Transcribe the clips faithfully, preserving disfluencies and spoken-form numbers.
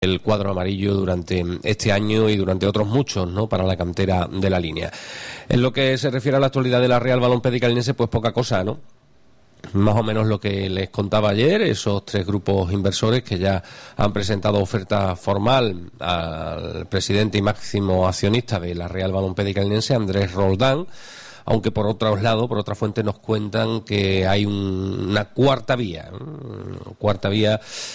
el cuadro amarillo durante este año y durante otros muchos, ¿no?, para la cantera de la línea. En lo que se refiere a la actualidad de la Real Balompédica Linense, pues poca cosa, ¿no? Más o menos lo que les contaba ayer, esos tres grupos inversores que ya han presentado oferta formal al presidente y máximo accionista de la Real Balompédica Linense, Andrés Roldán, aunque por otro lado, por otra fuente nos cuentan que hay un, una cuarta vía, una cuarta vía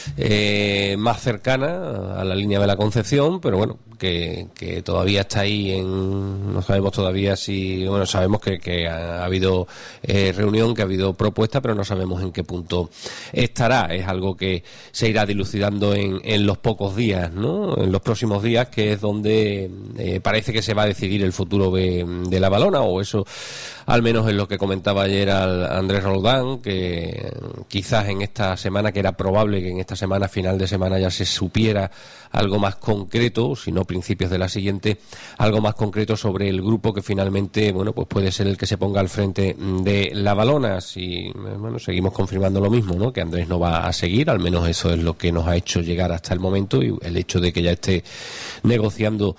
eh, más cercana a la línea de la Concepción, pero bueno, que, que todavía está ahí en, no sabemos todavía si, bueno, sabemos que, que ha habido eh, reunión, que ha habido propuesta, pero no sabemos en qué punto estará. Es algo que se irá dilucidando en, en los pocos días, ¿no?, en los próximos días, que es donde eh, parece que se va a decidir el futuro de, de la Valona, o eso al menos es lo que comentaba ayer al Andrés Roldán, que quizás en esta semana, que era probable que en esta semana, final de semana, ya se supiera algo más concreto, si no principios de la siguiente, algo más concreto sobre el grupo que finalmente, bueno, pues puede ser el que se ponga al frente de la Valona. Si, bueno, seguimos confirmando lo mismo, ¿no?, que Andrés no va a seguir, al menos eso es lo que nos ha hecho llegar hasta el momento, y el hecho de que ya esté negociando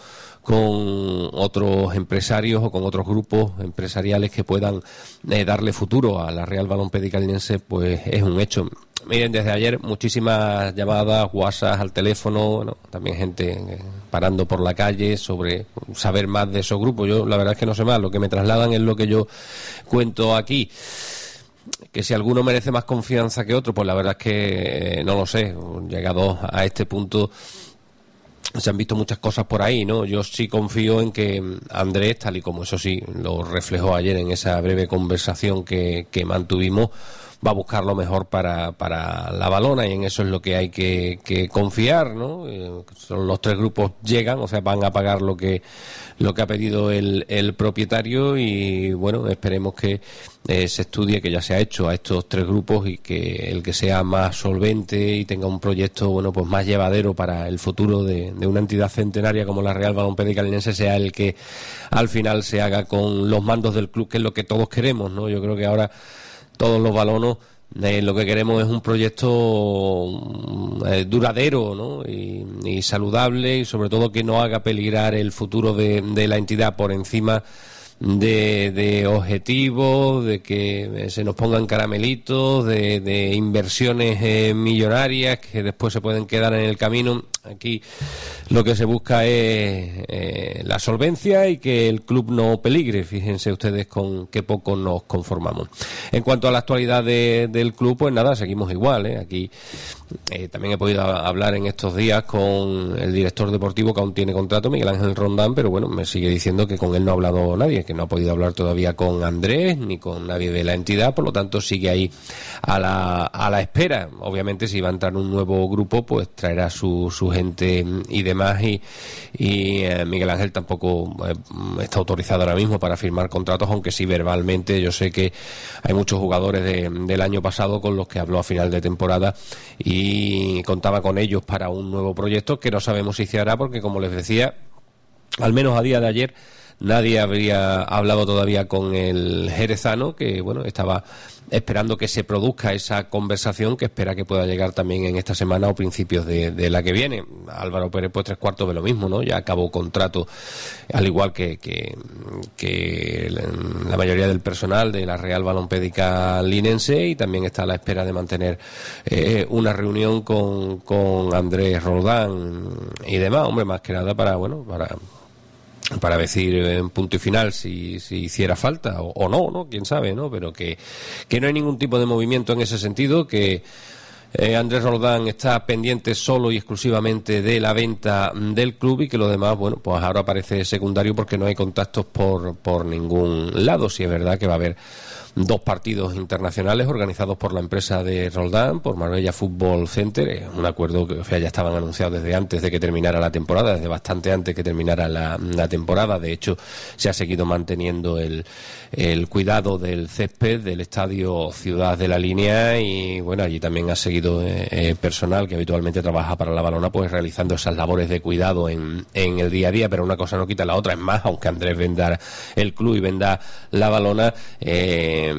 con otros empresarios o con otros grupos empresariales que puedan eh, darle futuro a la Real Balompédica Linense, pues es un hecho. Miren, desde ayer muchísimas llamadas, WhatsApp al teléfono, bueno, también gente eh, parando por la calle sobre saber más de esos grupos. Yo la verdad es que no sé más, lo que me trasladan es lo que yo cuento aquí. Que si alguno merece más confianza que otro, pues la verdad es que eh, no lo sé. Llegados a este punto se han visto muchas cosas por ahí, ¿no? Yo sí confío en que Andrés, tal y como eso sí lo reflejó ayer en esa breve conversación que, que mantuvimos, va a buscar lo mejor para, para la Valona, y en eso es lo que hay que, que confiar, ¿no? Eh, son los tres grupos llegan, o sea, van a pagar lo que lo que ha pedido el, el propietario, y bueno, esperemos que eh, se estudie, que ya se ha hecho a estos tres grupos, y que el que sea más solvente y tenga un proyecto, bueno, pues más llevadero para el futuro de, de una entidad centenaria como la Real Balompédica Linense, sea el que al final se haga con los mandos del club, que es lo que todos queremos, ¿no? Yo creo que ahora todos los balonos eh, lo que queremos es un proyecto eh, duradero, ¿no?, y, y saludable, y sobre todo que no haga peligrar el futuro de, de la entidad por encima de, de objetivos, de que se nos pongan caramelitos, de, de inversiones eh, millonarias que después se pueden quedar en el camino. Aquí lo que se busca es eh, la solvencia y que el club no peligre. Fíjense ustedes con qué poco nos conformamos. En cuanto a la actualidad de, del club, pues nada, seguimos igual, ¿eh? Aquí eh, también he podido hablar en estos días con el director deportivo, que aún tiene contrato, Miguel Ángel Rondán, pero bueno, me sigue diciendo que con él no ha hablado nadie, que no ha podido hablar todavía con Andrés ni con nadie de la entidad, por lo tanto sigue ahí a la, a la espera. Obviamente si va a entrar un nuevo grupo, pues traerá su, su gente y demás, y, y eh, Miguel Ángel tampoco eh, está autorizado ahora mismo para firmar contratos, aunque sí verbalmente yo sé que hay muchos jugadores de, del año pasado con los que habló a final de temporada y contaba con ellos para un nuevo proyecto que no sabemos si se hará, porque como les decía, al menos a día de ayer nadie habría hablado todavía con el jerezano, que bueno, estaba esperando que se produzca esa conversación, que espera que pueda llegar también en esta semana o principios de, de la que viene. Álvaro Pérez, pues tres cuartos de lo mismo, ¿no? Ya acabó contrato, al igual que, que, que la mayoría del personal de la Real Balompédica Linense, y también está a la espera de mantener eh, una reunión con, con Andrés Roldán y demás, hombre, más que nada para, bueno, para... para decir en punto y final si, si hiciera falta o, o no, ¿no? Quién sabe, ¿no? Pero que, que no hay ningún tipo de movimiento en ese sentido, que eh, Andrés Roldán está pendiente solo y exclusivamente de la venta del club, y que lo demás, bueno, pues ahora parece secundario porque no hay contactos por, por ningún lado. Si es verdad que va a haber dos partidos internacionales organizados por la empresa de Roldán, por Marbella Football Center, es un acuerdo que, o sea, ya estaban anunciados desde antes de que terminara la temporada, desde bastante antes que terminara la, la temporada. De hecho, se ha seguido manteniendo el, el cuidado del césped del estadio Ciudad de la Línea, y bueno, allí también ha seguido eh, eh, personal que habitualmente trabaja para la Valona, pues realizando esas labores de cuidado en, en el día a día, pero una cosa no quita la otra. Es más, aunque Andrés venda el club y venda la Valona, eh, eh,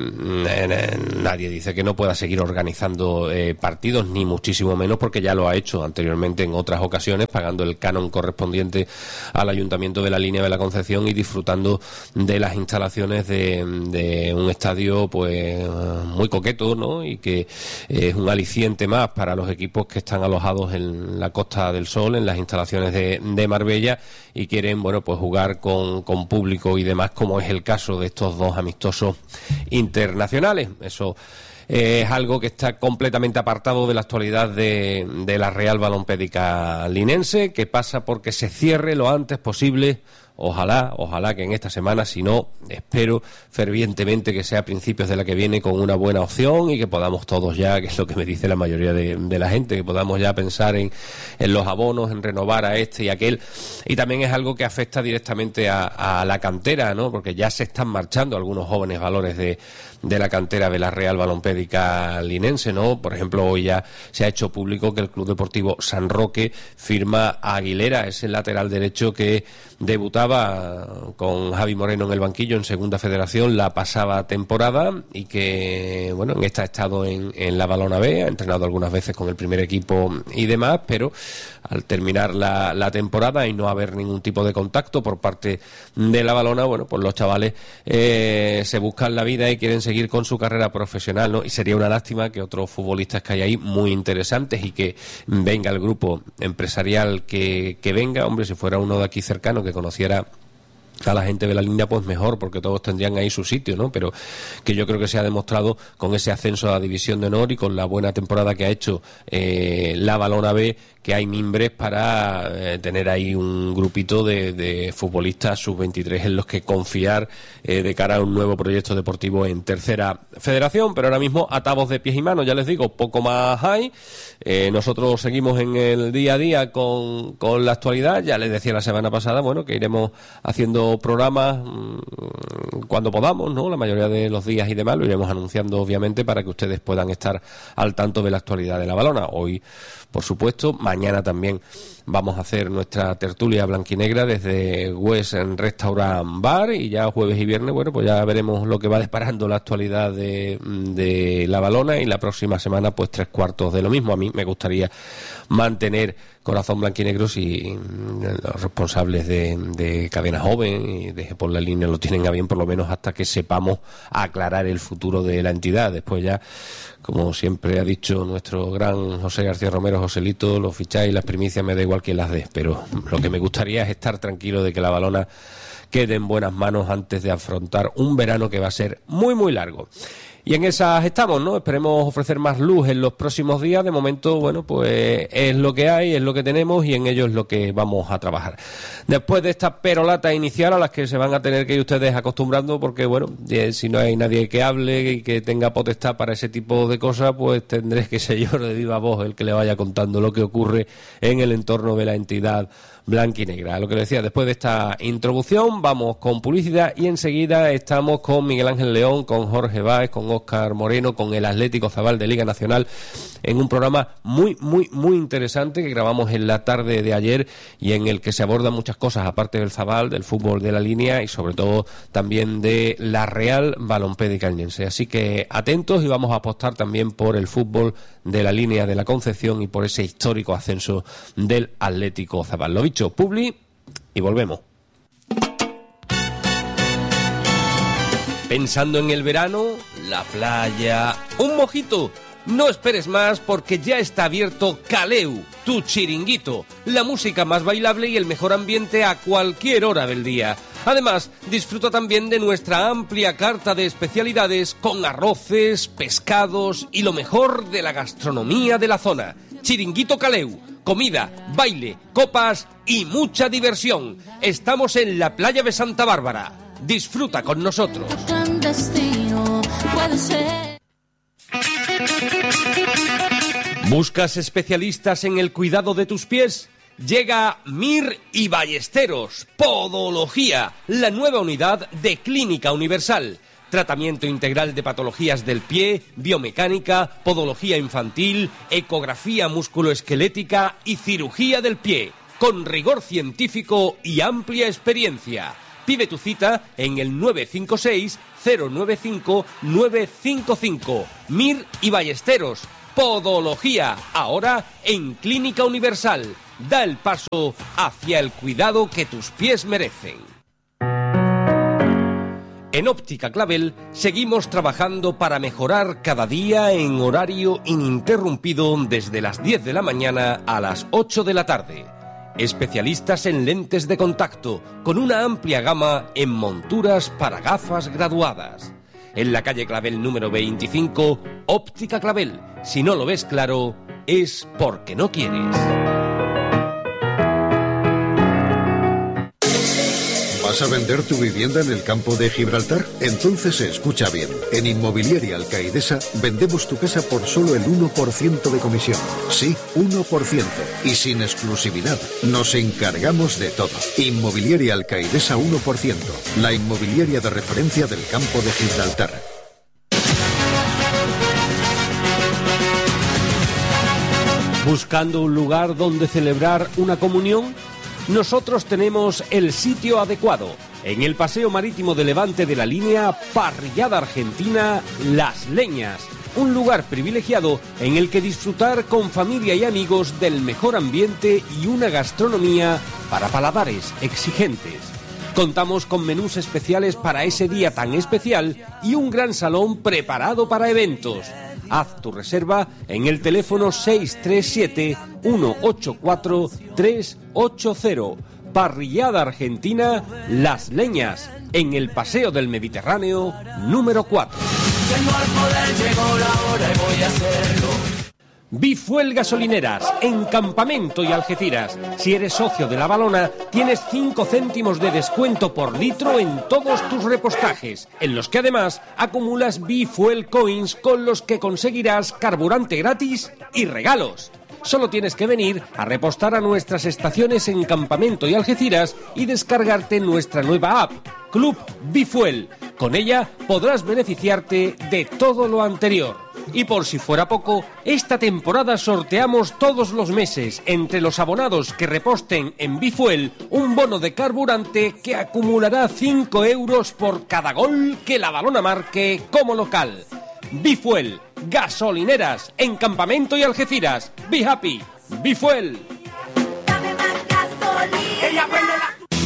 nadie dice que no pueda seguir organizando eh, partidos, ni muchísimo menos, porque ya lo ha hecho anteriormente en otras ocasiones, pagando el canon correspondiente al Ayuntamiento de la Línea de la Concepción y disfrutando de las instalaciones de, de un estadio pues muy coqueto, ¿no? Y que es un aliciente más para los equipos que están alojados en la Costa del Sol, en las instalaciones de, de Marbella, y quieren, bueno, pues jugar con, con público y demás, como es el caso de estos dos amistosos internacionales. Eso eh, es algo que está completamente apartado de la actualidad de, de la Real Balompédica Linense, que pasa porque se cierre lo antes posible. Ojalá, ojalá que en esta semana, si no, espero fervientemente que sea a principios de la que viene con una buena opción y que podamos todos ya, que es lo que me dice la mayoría de, de la gente, que podamos ya pensar en, en los abonos, en renovar a este y aquel. Y también es algo que afecta directamente a, a la cantera, ¿no? Porque ya se están marchando algunos jóvenes valores de, de la cantera de la Real Balompédica Linense, ¿no? Por ejemplo, hoy ya se ha hecho público que el Club Deportivo San Roque firma a Aguilera, ese lateral derecho que debutaba con Javi Moreno en el banquillo en Segunda Federación la pasada temporada y que, bueno, en esta ha estado en, en la Balona B, ha entrenado algunas veces con el primer equipo y demás, pero al terminar la, la temporada y no haber ningún tipo de contacto por parte de la Balona, bueno, pues los chavales eh, se buscan la vida y quieren seguir con su carrera profesional, ¿no? Y sería una lástima que otros futbolistas que hay ahí muy interesantes y que venga el grupo empresarial que, que venga, hombre, si fuera uno de aquí cercano que conociera a la gente de la Línea, pues mejor, porque todos tendrían ahí su sitio, ¿no? Pero que yo creo que se ha demostrado con ese ascenso a la División de Honor y con la buena temporada que ha hecho eh, la Balona B, que hay mimbres para eh, tener ahí un grupito de, de futbolistas sub veintitrés en los que confiar eh, de cara a un nuevo proyecto deportivo en Tercera Federación. Pero ahora mismo atados de pies y manos, ya les digo, poco más hay. Eh, nosotros seguimos en el día a día con, con la actualidad. Ya les decía la semana pasada, bueno, que iremos haciendo programas mmm, cuando podamos, ¿no? La mayoría de los días y demás lo iremos anunciando, obviamente, para que ustedes puedan estar al tanto de la actualidad de la Balona. Hoy, por supuesto, mañana también vamos a hacer nuestra tertulia blanquinegra desde West Restaurant Bar, y ya jueves y viernes, bueno, pues ya veremos lo que va disparando la actualidad de, de la Balona, y la próxima semana pues tres cuartos de lo mismo. A mí me gustaría mantener Corazón Blanquinegro si los responsables de, de Cadena Joven y de Por la Línea lo tienen a bien, por lo menos hasta que sepamos aclarar el futuro de la entidad. Después ya, como siempre ha dicho nuestro gran José García Romero, Joselito, los ficháis, las primicias me da igual que las des, pero lo que me gustaría es estar tranquilo de que la Balona quede en buenas manos antes de afrontar un verano que va a ser muy muy largo. Y en esas estamos, ¿no? Esperemos ofrecer más luz en los próximos días. De momento, bueno, pues es lo que hay, es lo que tenemos, y en ello es lo que vamos a trabajar. Después de esta perolata inicial a las que se van a tener que ir ustedes acostumbrando, porque, bueno, si no hay nadie que hable y que tenga potestad para ese tipo de cosas, pues tendré que ser yo de viva voz el que le vaya contando lo que ocurre en el entorno de la entidad blanquinegra. Lo que decía, después de esta introducción vamos con publicidad y enseguida estamos con Miguel Ángel León, con Jorge Báez, con Óscar Moreno, con el Atlético Zabal de Liga Nacional, en un programa muy, muy, muy interesante que grabamos en la tarde de ayer y en el que se abordan muchas cosas, aparte del Zabal, del fútbol de la Línea y sobre todo también de la Real Balompédica Linense. Así que atentos, y vamos a apostar también por el fútbol de la Línea de la Concepción y por ese histórico ascenso del Atlético Zabal. Lo dicho, publi y volvemos. Pensando en el verano, la playa, un mojito. No esperes más, porque ya está abierto Caleu, tu chiringuito, la música más bailable y el mejor ambiente a cualquier hora del día. Además, disfruta también de nuestra amplia carta de especialidades con arroces, pescados y lo mejor de la gastronomía de la zona. Chiringuito Caleu, comida, baile, copas y mucha diversión. Estamos en la playa de Santa Bárbara. Disfruta con nosotros. ¿Buscas especialistas en el cuidado de tus pies? Llega Mir y Ballesteros, Podología, la nueva unidad de Clínica Universal. Tratamiento integral de patologías del pie, biomecánica, podología infantil, ecografía musculoesquelética y cirugía del pie, con rigor científico y amplia experiencia. Pide tu cita en el nueve cinco seis, cero nueve cinco nueve cinco cinco. Mir y Ballesteros. Podología, ahora en Clínica Universal. Da el paso hacia el cuidado que tus pies merecen. En Óptica Clavel seguimos trabajando para mejorar cada día en horario ininterrumpido desde las diez de la mañana a las ocho de la tarde. Especialistas en lentes de contacto, con una amplia gama en monturas para gafas graduadas. En la calle Clavel número veinticinco, Óptica Clavel. Si no lo ves claro, es porque no quieres. ¿Vas a vender tu vivienda en el campo de Gibraltar? Entonces escucha bien. En Inmobiliaria Alcaidesa vendemos tu casa por solo el uno por ciento de comisión. Sí, uno por ciento. Y sin exclusividad. Nos encargamos de todo. Inmobiliaria Alcaidesa uno por ciento. La inmobiliaria de referencia del campo de Gibraltar. ¿Buscando un lugar donde celebrar una comunión? Nosotros tenemos el sitio adecuado. En el Paseo Marítimo de Levante de la línea Parrillada Argentina Las Leñas. Un lugar privilegiado en el que disfrutar con familia y amigos del mejor ambiente y una gastronomía para paladares exigentes. Contamos con menús especiales para ese día tan especial y un gran salón preparado para eventos. Haz tu reserva en el teléfono seis tres siete uno ocho cuatro tres ocho cero. Parrillada Argentina Las Leñas, en el Paseo del Mediterráneo número cuatro. Tengo el poder, llegó la hora y voy a hacerlo. Bifuel Gasolineras, en Campamento y Algeciras. Si eres socio de La Valona, tienes cinco céntimos de descuento por litro en todos tus repostajes, en los que además acumulas Bifuel Coins con los que conseguirás carburante gratis y regalos. Solo tienes que venir a repostar a nuestras estaciones en Campamento y Algeciras y descargarte nuestra nueva app, Club Bifuel. Con ella podrás beneficiarte de todo lo anterior. Y por si fuera poco, esta temporada sorteamos todos los meses, entre los abonados que reposten en Bifuel, un bono de carburante que acumulará cinco euros por cada gol que La Valona marque como local. Bifuel, gasolineras, en Campamento y Algeciras. Be happy, Bifuel. Dame más gasolina.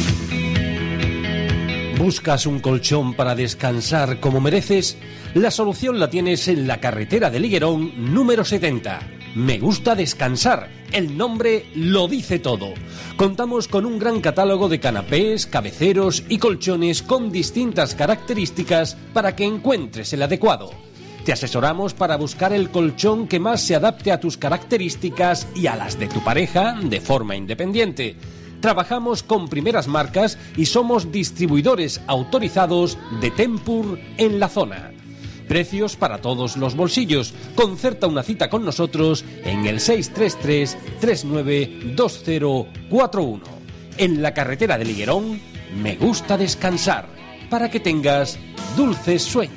¿Buscas un colchón para descansar como mereces? La solución la tienes en la carretera de Liguerón número setenta. Me gusta descansar. El nombre lo dice todo. Contamos con un gran catálogo de canapés, cabeceros y colchones con distintas características para que encuentres el adecuado. Te asesoramos para buscar el colchón que más se adapte a tus características y a las de tu pareja de forma independiente. Trabajamos con primeras marcas y somos distribuidores autorizados de Tempur en la zona. Precios para todos los bolsillos. Concerta una cita con nosotros en el seis tres tres, tres nueve dos cero cuatro uno. En la carretera de Liguerón, me gusta descansar, para que tengas dulces sueños.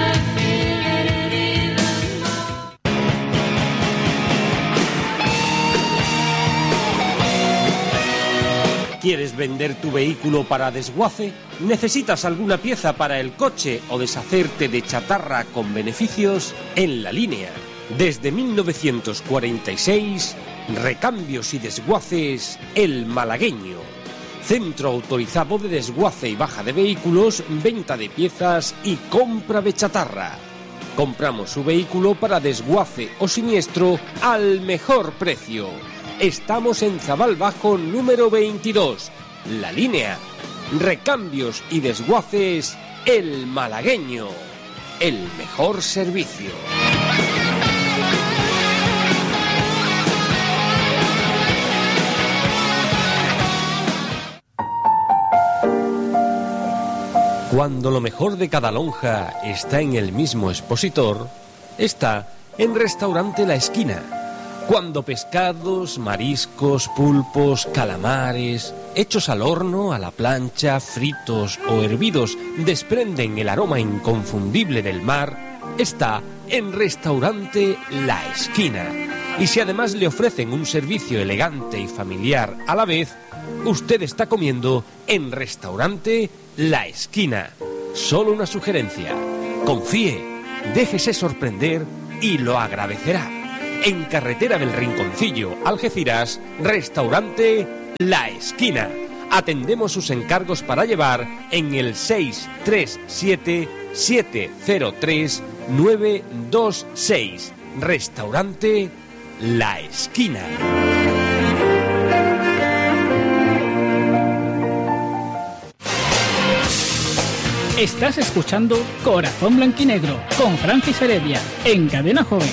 ¿Quieres vender tu vehículo para desguace? ¿Necesitas alguna pieza para el coche o deshacerte de chatarra con beneficios? En La Línea, desde mil novecientos cuarenta y seis, recambios y desguaces El Malagueño. Centro autorizado de desguace y baja de vehículos, venta de piezas y compra de chatarra. Compramos su vehículo para desguace o siniestro al mejor precio. Estamos en Zabal Bajo número veintidós. La Línea. Recambios y desguaces El Malagueño. El mejor servicio. Cuando lo mejor de cada lonja está en el mismo expositor, está en Restaurante La Esquina. Cuando pescados, mariscos, pulpos, calamares, hechos al horno, a la plancha, fritos o hervidos, desprenden el aroma inconfundible del mar, está en Restaurante La Esquina. Y si además le ofrecen un servicio elegante y familiar a la vez, usted está comiendo en Restaurante La Esquina. solo una sugerencia. Confíe, déjese sorprender y lo agradecerá. En carretera del Rinconcillo, Algeciras, restaurante La Esquina. Atendemos sus encargos para llevar en el seis tres siete, siete cero tres, nueve dos seis. Restaurante La Esquina. Estás escuchando Corazón Blanquinegro con Francis Heredia en Cadena Joven.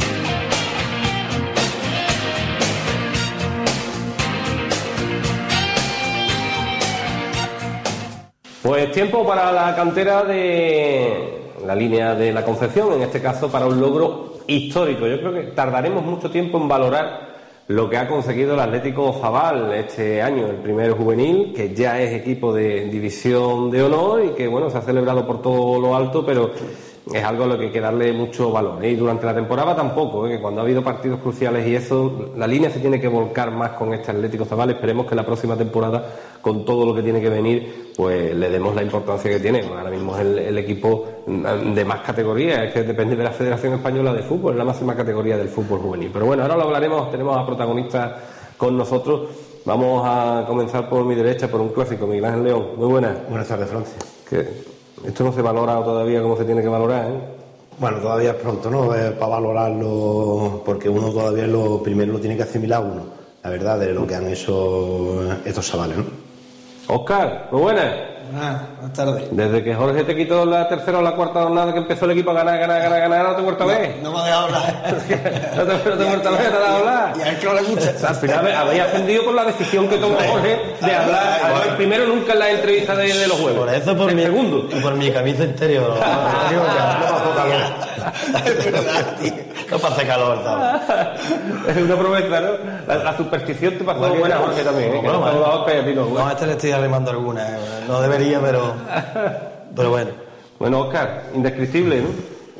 Pues tiempo para la cantera de la línea de la Concepción, en este caso para un logro histórico. Yo creo que tardaremos mucho tiempo en valorar lo que ha conseguido el Atlético Zabal este año, el primer juvenil, que ya es equipo de división de honor y que, bueno, se ha celebrado por todo lo alto, pero es algo a lo que hay que darle mucho valor, ¿eh? Y durante la temporada tampoco, ¿eh? Que cuando ha habido partidos cruciales y eso, la línea se tiene que volcar más con este Atlético Zabal. Esperemos que la próxima temporada, con todo lo que tiene que venir, pues le demos la importancia que tiene. Ahora mismo es el, el equipo de más categoría, es que depende de la Federación Española de Fútbol, es la máxima categoría del fútbol juvenil. Pero bueno, ahora lo hablaremos, tenemos a protagonistas con nosotros. Vamos a comenzar por mi derecha, por un clásico, Miguel Ángel León. Muy buenas. Buenas tardes, Francia. Que esto no se valora todavía como se tiene que valorar, ¿eh? Bueno, todavía es pronto, ¿no? Eh, para valorarlo, porque uno todavía lo primero lo tiene que asimilar uno, la verdad, de lo que han hecho estos chavales, ¿no? Óscar, muy buenas. Buenas, buenas tardes. Desde que Jorge te quitó la tercera o la cuarta jornada que empezó el equipo a ganar, ganar, ganar, ganar, no te he vuelto a ver. No, no me ha dejado hablar. no te, no te he vuelto a ver, te he dejado hablar. Y a él que no le gusta. O sea, al final habéis ascendido por la decisión que tomó Jorge de hablar. Además, primero nunca en la entrevista de, de los juegos. Por eso, por el mi, segundo. y por mi camisa interior. No, no, pasó calor. Es verdad, tío. No pasé calor, ¿sabes? Es una promesa, ¿no? La, la superstición te pasó Bueno, buena, Jorge, también. ¿eh? Bueno, que bueno, no, a Oscar y a ti no, no, bueno. a este le estoy arrimando alguna. eh. No debería, pero. Pero bueno. Bueno, Oscar, indescriptible, ¿no?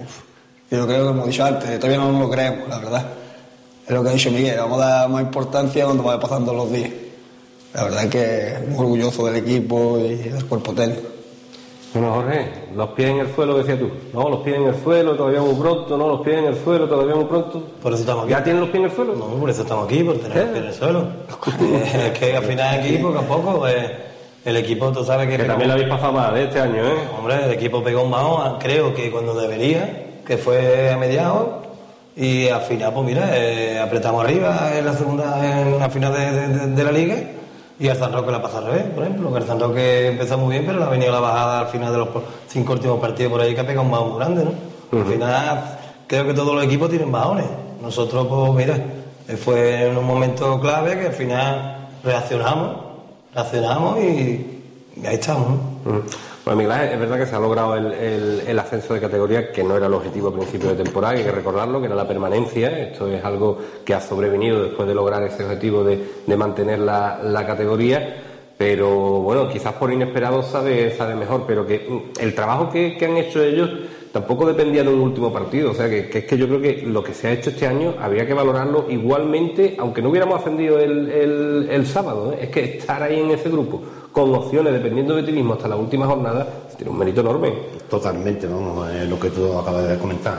Yo creo que, como he dicho antes, todavía no nos lo creemos, la verdad. Es lo que ha dicho Miguel, vamos a dar más importancia cuando vaya pasando los días. La verdad es que muy orgulloso del equipo y del cuerpo técnico. Bueno, Jorge, los pies en el suelo, decías tú. No, los pies en el suelo, todavía muy pronto. No, los pies en el suelo, todavía muy pronto. Por eso estamos aquí. ¿Ya tienen los pies en el suelo? No, por eso estamos aquí, por tener ¿Eh? los pies en el suelo. Eh, es que al final aquí, poco a poco, eh, el equipo, tú sabes que. Que también lo habéis pasado mal, ¿eh? Este año, ¿eh? Hombre, el equipo pegó un bajón, creo que cuando debería, que fue a mediados, y al final, pues mira, eh, apretamos arriba en la segunda, en la final de, de, de la liga, y el San Roque la pasa al revés, por ejemplo, que el San Roque empezó muy bien, pero le ha venido la bajada al final de los cinco últimos partidos por ahí, que ha pegado un bajón muy grande, ¿no? Uh-huh. Al final, creo que todos los equipos tienen bajones. Nosotros, pues mira, fue en un momento clave que al final reaccionamos, reaccionamos y, y ahí estamos, ¿no? Uh-huh. Bueno, Miguel Ángel, es verdad que se ha logrado el, el, el ascenso de categoría, que no era el objetivo a principio de temporada, hay que recordarlo, que era la permanencia. Esto es algo que ha sobrevenido después de lograr ese objetivo de, de mantener la, la categoría, pero bueno, quizás por inesperado sabe, sabe mejor, pero que el trabajo que, que han hecho ellos tampoco dependía de un último partido. O sea, que, que es que yo creo que lo que se ha hecho este año habría que valorarlo igualmente, aunque no hubiéramos ascendido el, el, el sábado, ¿eh? Es que estar ahí en ese grupo con opciones, dependiendo de ti mismo, hasta la última jornada, tiene un mérito enorme. Totalmente, vamos, es lo que tú acabas de comentar.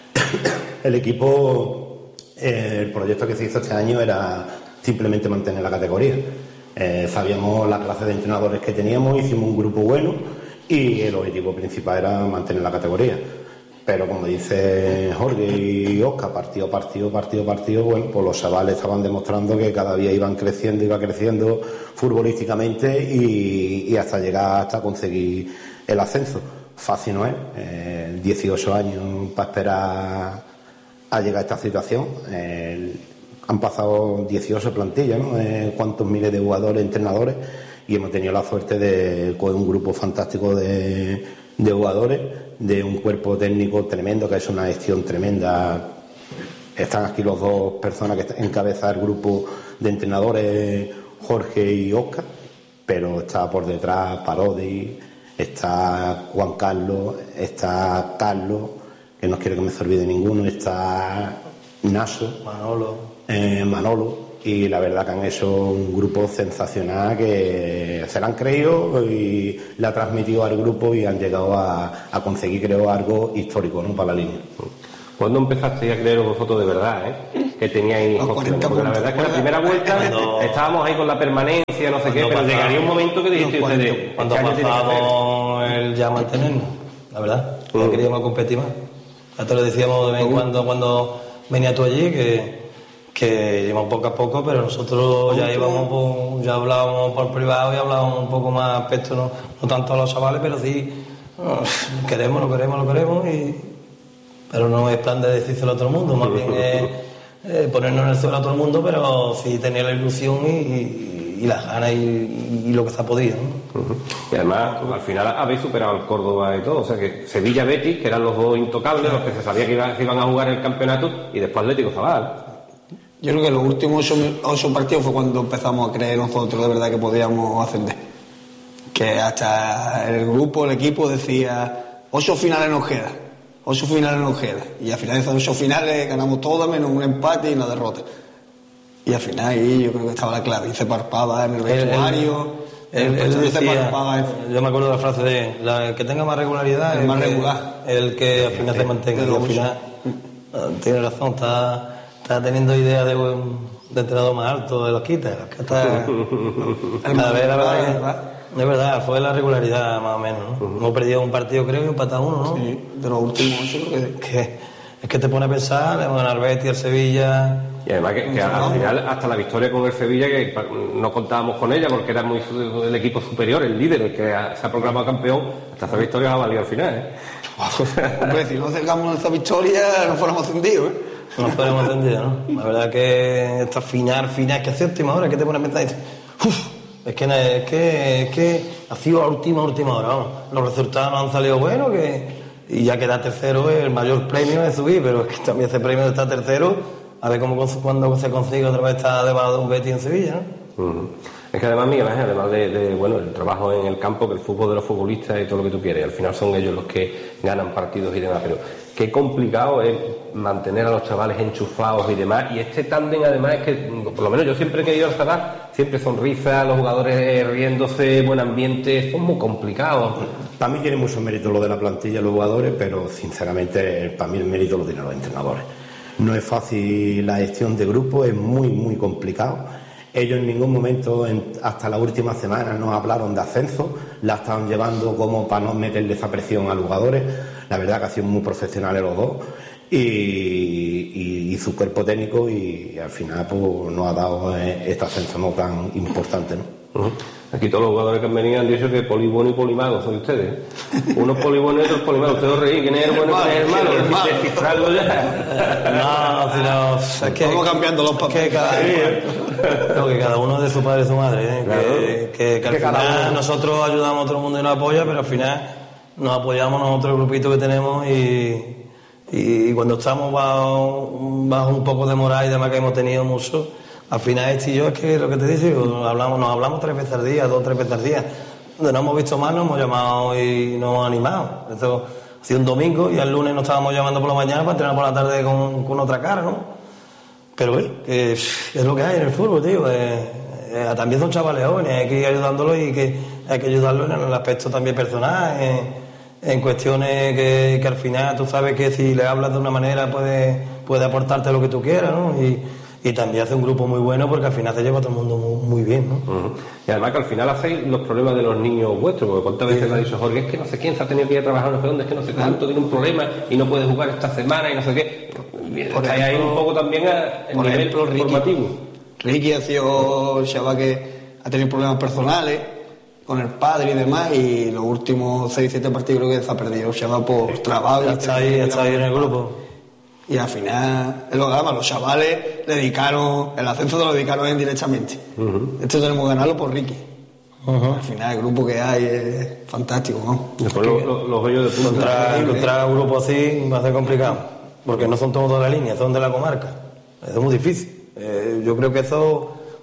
El equipo, eh, el proyecto que se hizo este año era simplemente mantener la categoría. Eh, sabíamos la clase de entrenadores que teníamos, hicimos un grupo bueno y el objetivo principal era mantener la categoría. Pero como dice Jorge y Oscar, partido, partido, partido, partido, bueno, pues los chavales estaban demostrando que cada día iban creciendo, iba creciendo futbolísticamente y, y hasta llegar hasta conseguir el ascenso. Fácil no es, eh, dieciocho años para esperar a llegar a esta situación. Eh, han pasado dieciocho plantillas, ¿no? Eh, cuántos miles de jugadores, entrenadores, y hemos tenido la suerte de con un grupo fantástico de, de jugadores, de un cuerpo técnico tremendo, que es una gestión tremenda. Están aquí los dos personas que encabezan el grupo de entrenadores, Jorge y Oscar, pero está por detrás Parodi, está Juan Carlos, está Carlos, que no quiero que me se olvide ninguno, está Naso, Manolo, eh, Manolo y la verdad que han hecho un grupo sensacional que se lo han creído y le ha transmitido al grupo y han llegado a, a conseguir, creo, algo histórico, ¿no?, para la línea. ¿Cuándo empezasteis a creeros vosotros de verdad, eh? Que teníais opciones? Porque la verdad es que la primera vuelta cuando, estábamos ahí con la permanencia, no sé qué, pero pasaba, llegaría un momento que dijiste ustedes... Cuando pasábamos el ya mantenernos, la verdad, uh-huh. ya queríamos competir más. Ya te lo decíamos de vez en cuando cuando venía tú allí, que, que íbamos poco a poco, pero nosotros ya íbamos, por, ya hablábamos por privado y hablábamos un poco más aspecto, no, no tanto a los chavales, pero sí, no, queremos, lo queremos, lo queremos y... Pero no es plan de decírselo a todo el mundo, más bien es eh, ponernos en el suelo a todo el mundo, pero sí tener la ilusión y, y, y las ganas y, y lo que se ha podido, ¿no? Uh-huh. Y además, al final habéis superado al Córdoba y todo, o sea que Sevilla-Betis, que eran los dos intocables, los que se sabía que iban, que iban a jugar el campeonato, y después Atlético-Zabal. Yo creo que los últimos ocho, ocho partidos fue cuando empezamos a creer nosotros de verdad que podíamos ascender. Que hasta el grupo, el equipo decía, ocho finales nos quedan. Ocho finales nos queda. Y al final de esos ocho finales ganamos todas menos un empate y una derrota. Y al final ahí yo creo que estaba la clave. Y se parpaba en el vestuario. El, el, el, el decía, yo me acuerdo de la frase de la, el que tenga más regularidad el, el más que, regular. El que al final se mantenga. Y al final tiene razón, está, está teniendo idea de, de entrenador más alto de los quites. Está, cada vez la verdad que, es verdad, fue la regularidad más o menos, ¿no? Uh-huh. Hemos perdido un partido, creo, y empatado uno, ¿no? Sí, de los últimos ocho, creo que... que es que te pone a pensar, le hemos ganado al Betis, al Sevilla... Y además que, que al final, hasta la victoria con el Sevilla, que no contábamos con ella porque era muy el equipo superior, el líder, el que se ha proclamado campeón, hasta esa victoria ha valido al final, ¿eh? Hombre, si no acercamos a esa victoria, nos fuéramos ascendidos, ¿eh? Nos fuéramos ascendidos, ¿no? La verdad que esta final, final, que hace última hora, que te pone a pensar y dices, uff, es que, es que, es que ha sido a última, última hora, vamos. Los resultados no han salido buenos, que, y ya queda tercero, el mayor premio es subir, pero es que también ese premio de estar tercero, a ver cómo cuando se consigue otra vez estar debajo de un Betis en Sevilla, ¿no? Uh-huh. Es que además, Miguel Ángel, además de, de, bueno, el trabajo en el campo, que el fútbol de los futbolistas y todo lo que tú quieres, al final son ellos los que ganan partidos y demás, pero qué complicado es mantener a los chavales enchufados y demás, y este tándem además es que, por lo menos yo siempre que he ido al Zadar, siempre sonrisas, los jugadores riéndose, buen ambiente, es muy complicado. Para mí tiene mucho mérito lo de la plantilla, los jugadores, pero sinceramente para mí el mérito lo tienen los entrenadores. No es fácil la gestión de grupo, es muy, muy complicado. Ellos en ningún momento, en, hasta la última semana, nos hablaron de ascenso, la estaban llevando como para no meterle esa presión a los jugadores. La verdad que han sido muy profesionales los dos y, y, y su cuerpo técnico, y al final pues nos ha dado este ascenso no tan importante, ¿no? Uh-huh. Aquí todos los jugadores que han venido han dicho que poli bueno y polimago son ustedes. Unos poli buenos y otros polimago. Ustedes os reís, ¿quién es el bueno y quién es el malo? Descifrarlo ya. No, si no, es que vamos cambiando los papeles. Que cada, no, que cada uno es de su padre y su madre, ¿eh? Claro. que, que, que al que final nosotros ayudamos a todo el mundo y nos apoya, pero al final nos apoyamos nosotros el grupito que tenemos y, y cuando estamos bajo, bajo un poco de moral y demás que hemos tenido mucho, al final este y yo es que lo que te digo, nos hablamos, nos hablamos tres veces al día, dos o tres veces al día. Donde nos hemos visto más, nos hemos llamado y nos hemos animado. Esto ha sido un domingo y el lunes nos estábamos llamando por la mañana para entrenar por la tarde con, con otra cara, ¿no? Pero bueno, que es lo que hay en el fútbol, tío. Eh, eh, también son chavales jóvenes, hay que ir ayudándolos y que hay que ayudarlos en el aspecto también personal, en, en cuestiones que, que al final tú sabes que si le hablas de una manera puede, puede aportarte lo que tú quieras, ¿no? Y, Y también hace un grupo muy bueno porque al final se lleva a todo el mundo muy, muy bien, ¿no? Uh-huh. Y además que al final hacéis los problemas de los niños vuestros, porque cuántas veces sí. me ha dicho Jorge, es que no sé quién se ha tenido que ir a trabajar, no sé dónde, es que no sé cuánto, tiene un problema y no puede jugar esta semana y no sé qué. Por ejemplo, hay un poco también a, en por nivel ejemplo, Ricky, formativo. Ricky ha sido el chaval que ha tenido problemas personales con el padre y demás, y los últimos seis siete partidos creo que se ha perdido el chaval por sí. trabajo. Ya está ahí, ya está ahí en el grupo. Y al final, es lo que además, los chavales le dedicaron, el ascenso te lo dedicaron indirectamente. Uh-huh. Esto tenemos que ganarlo por Ricky. Uh-huh. Al final, el grupo que hay es fantástico, ¿no? Después los lo, lo hoyos de punta. Contra, contra un grupo así va a ser complicado, porque no son todos de la línea, son de la comarca. Es muy difícil. Eh, yo creo que eso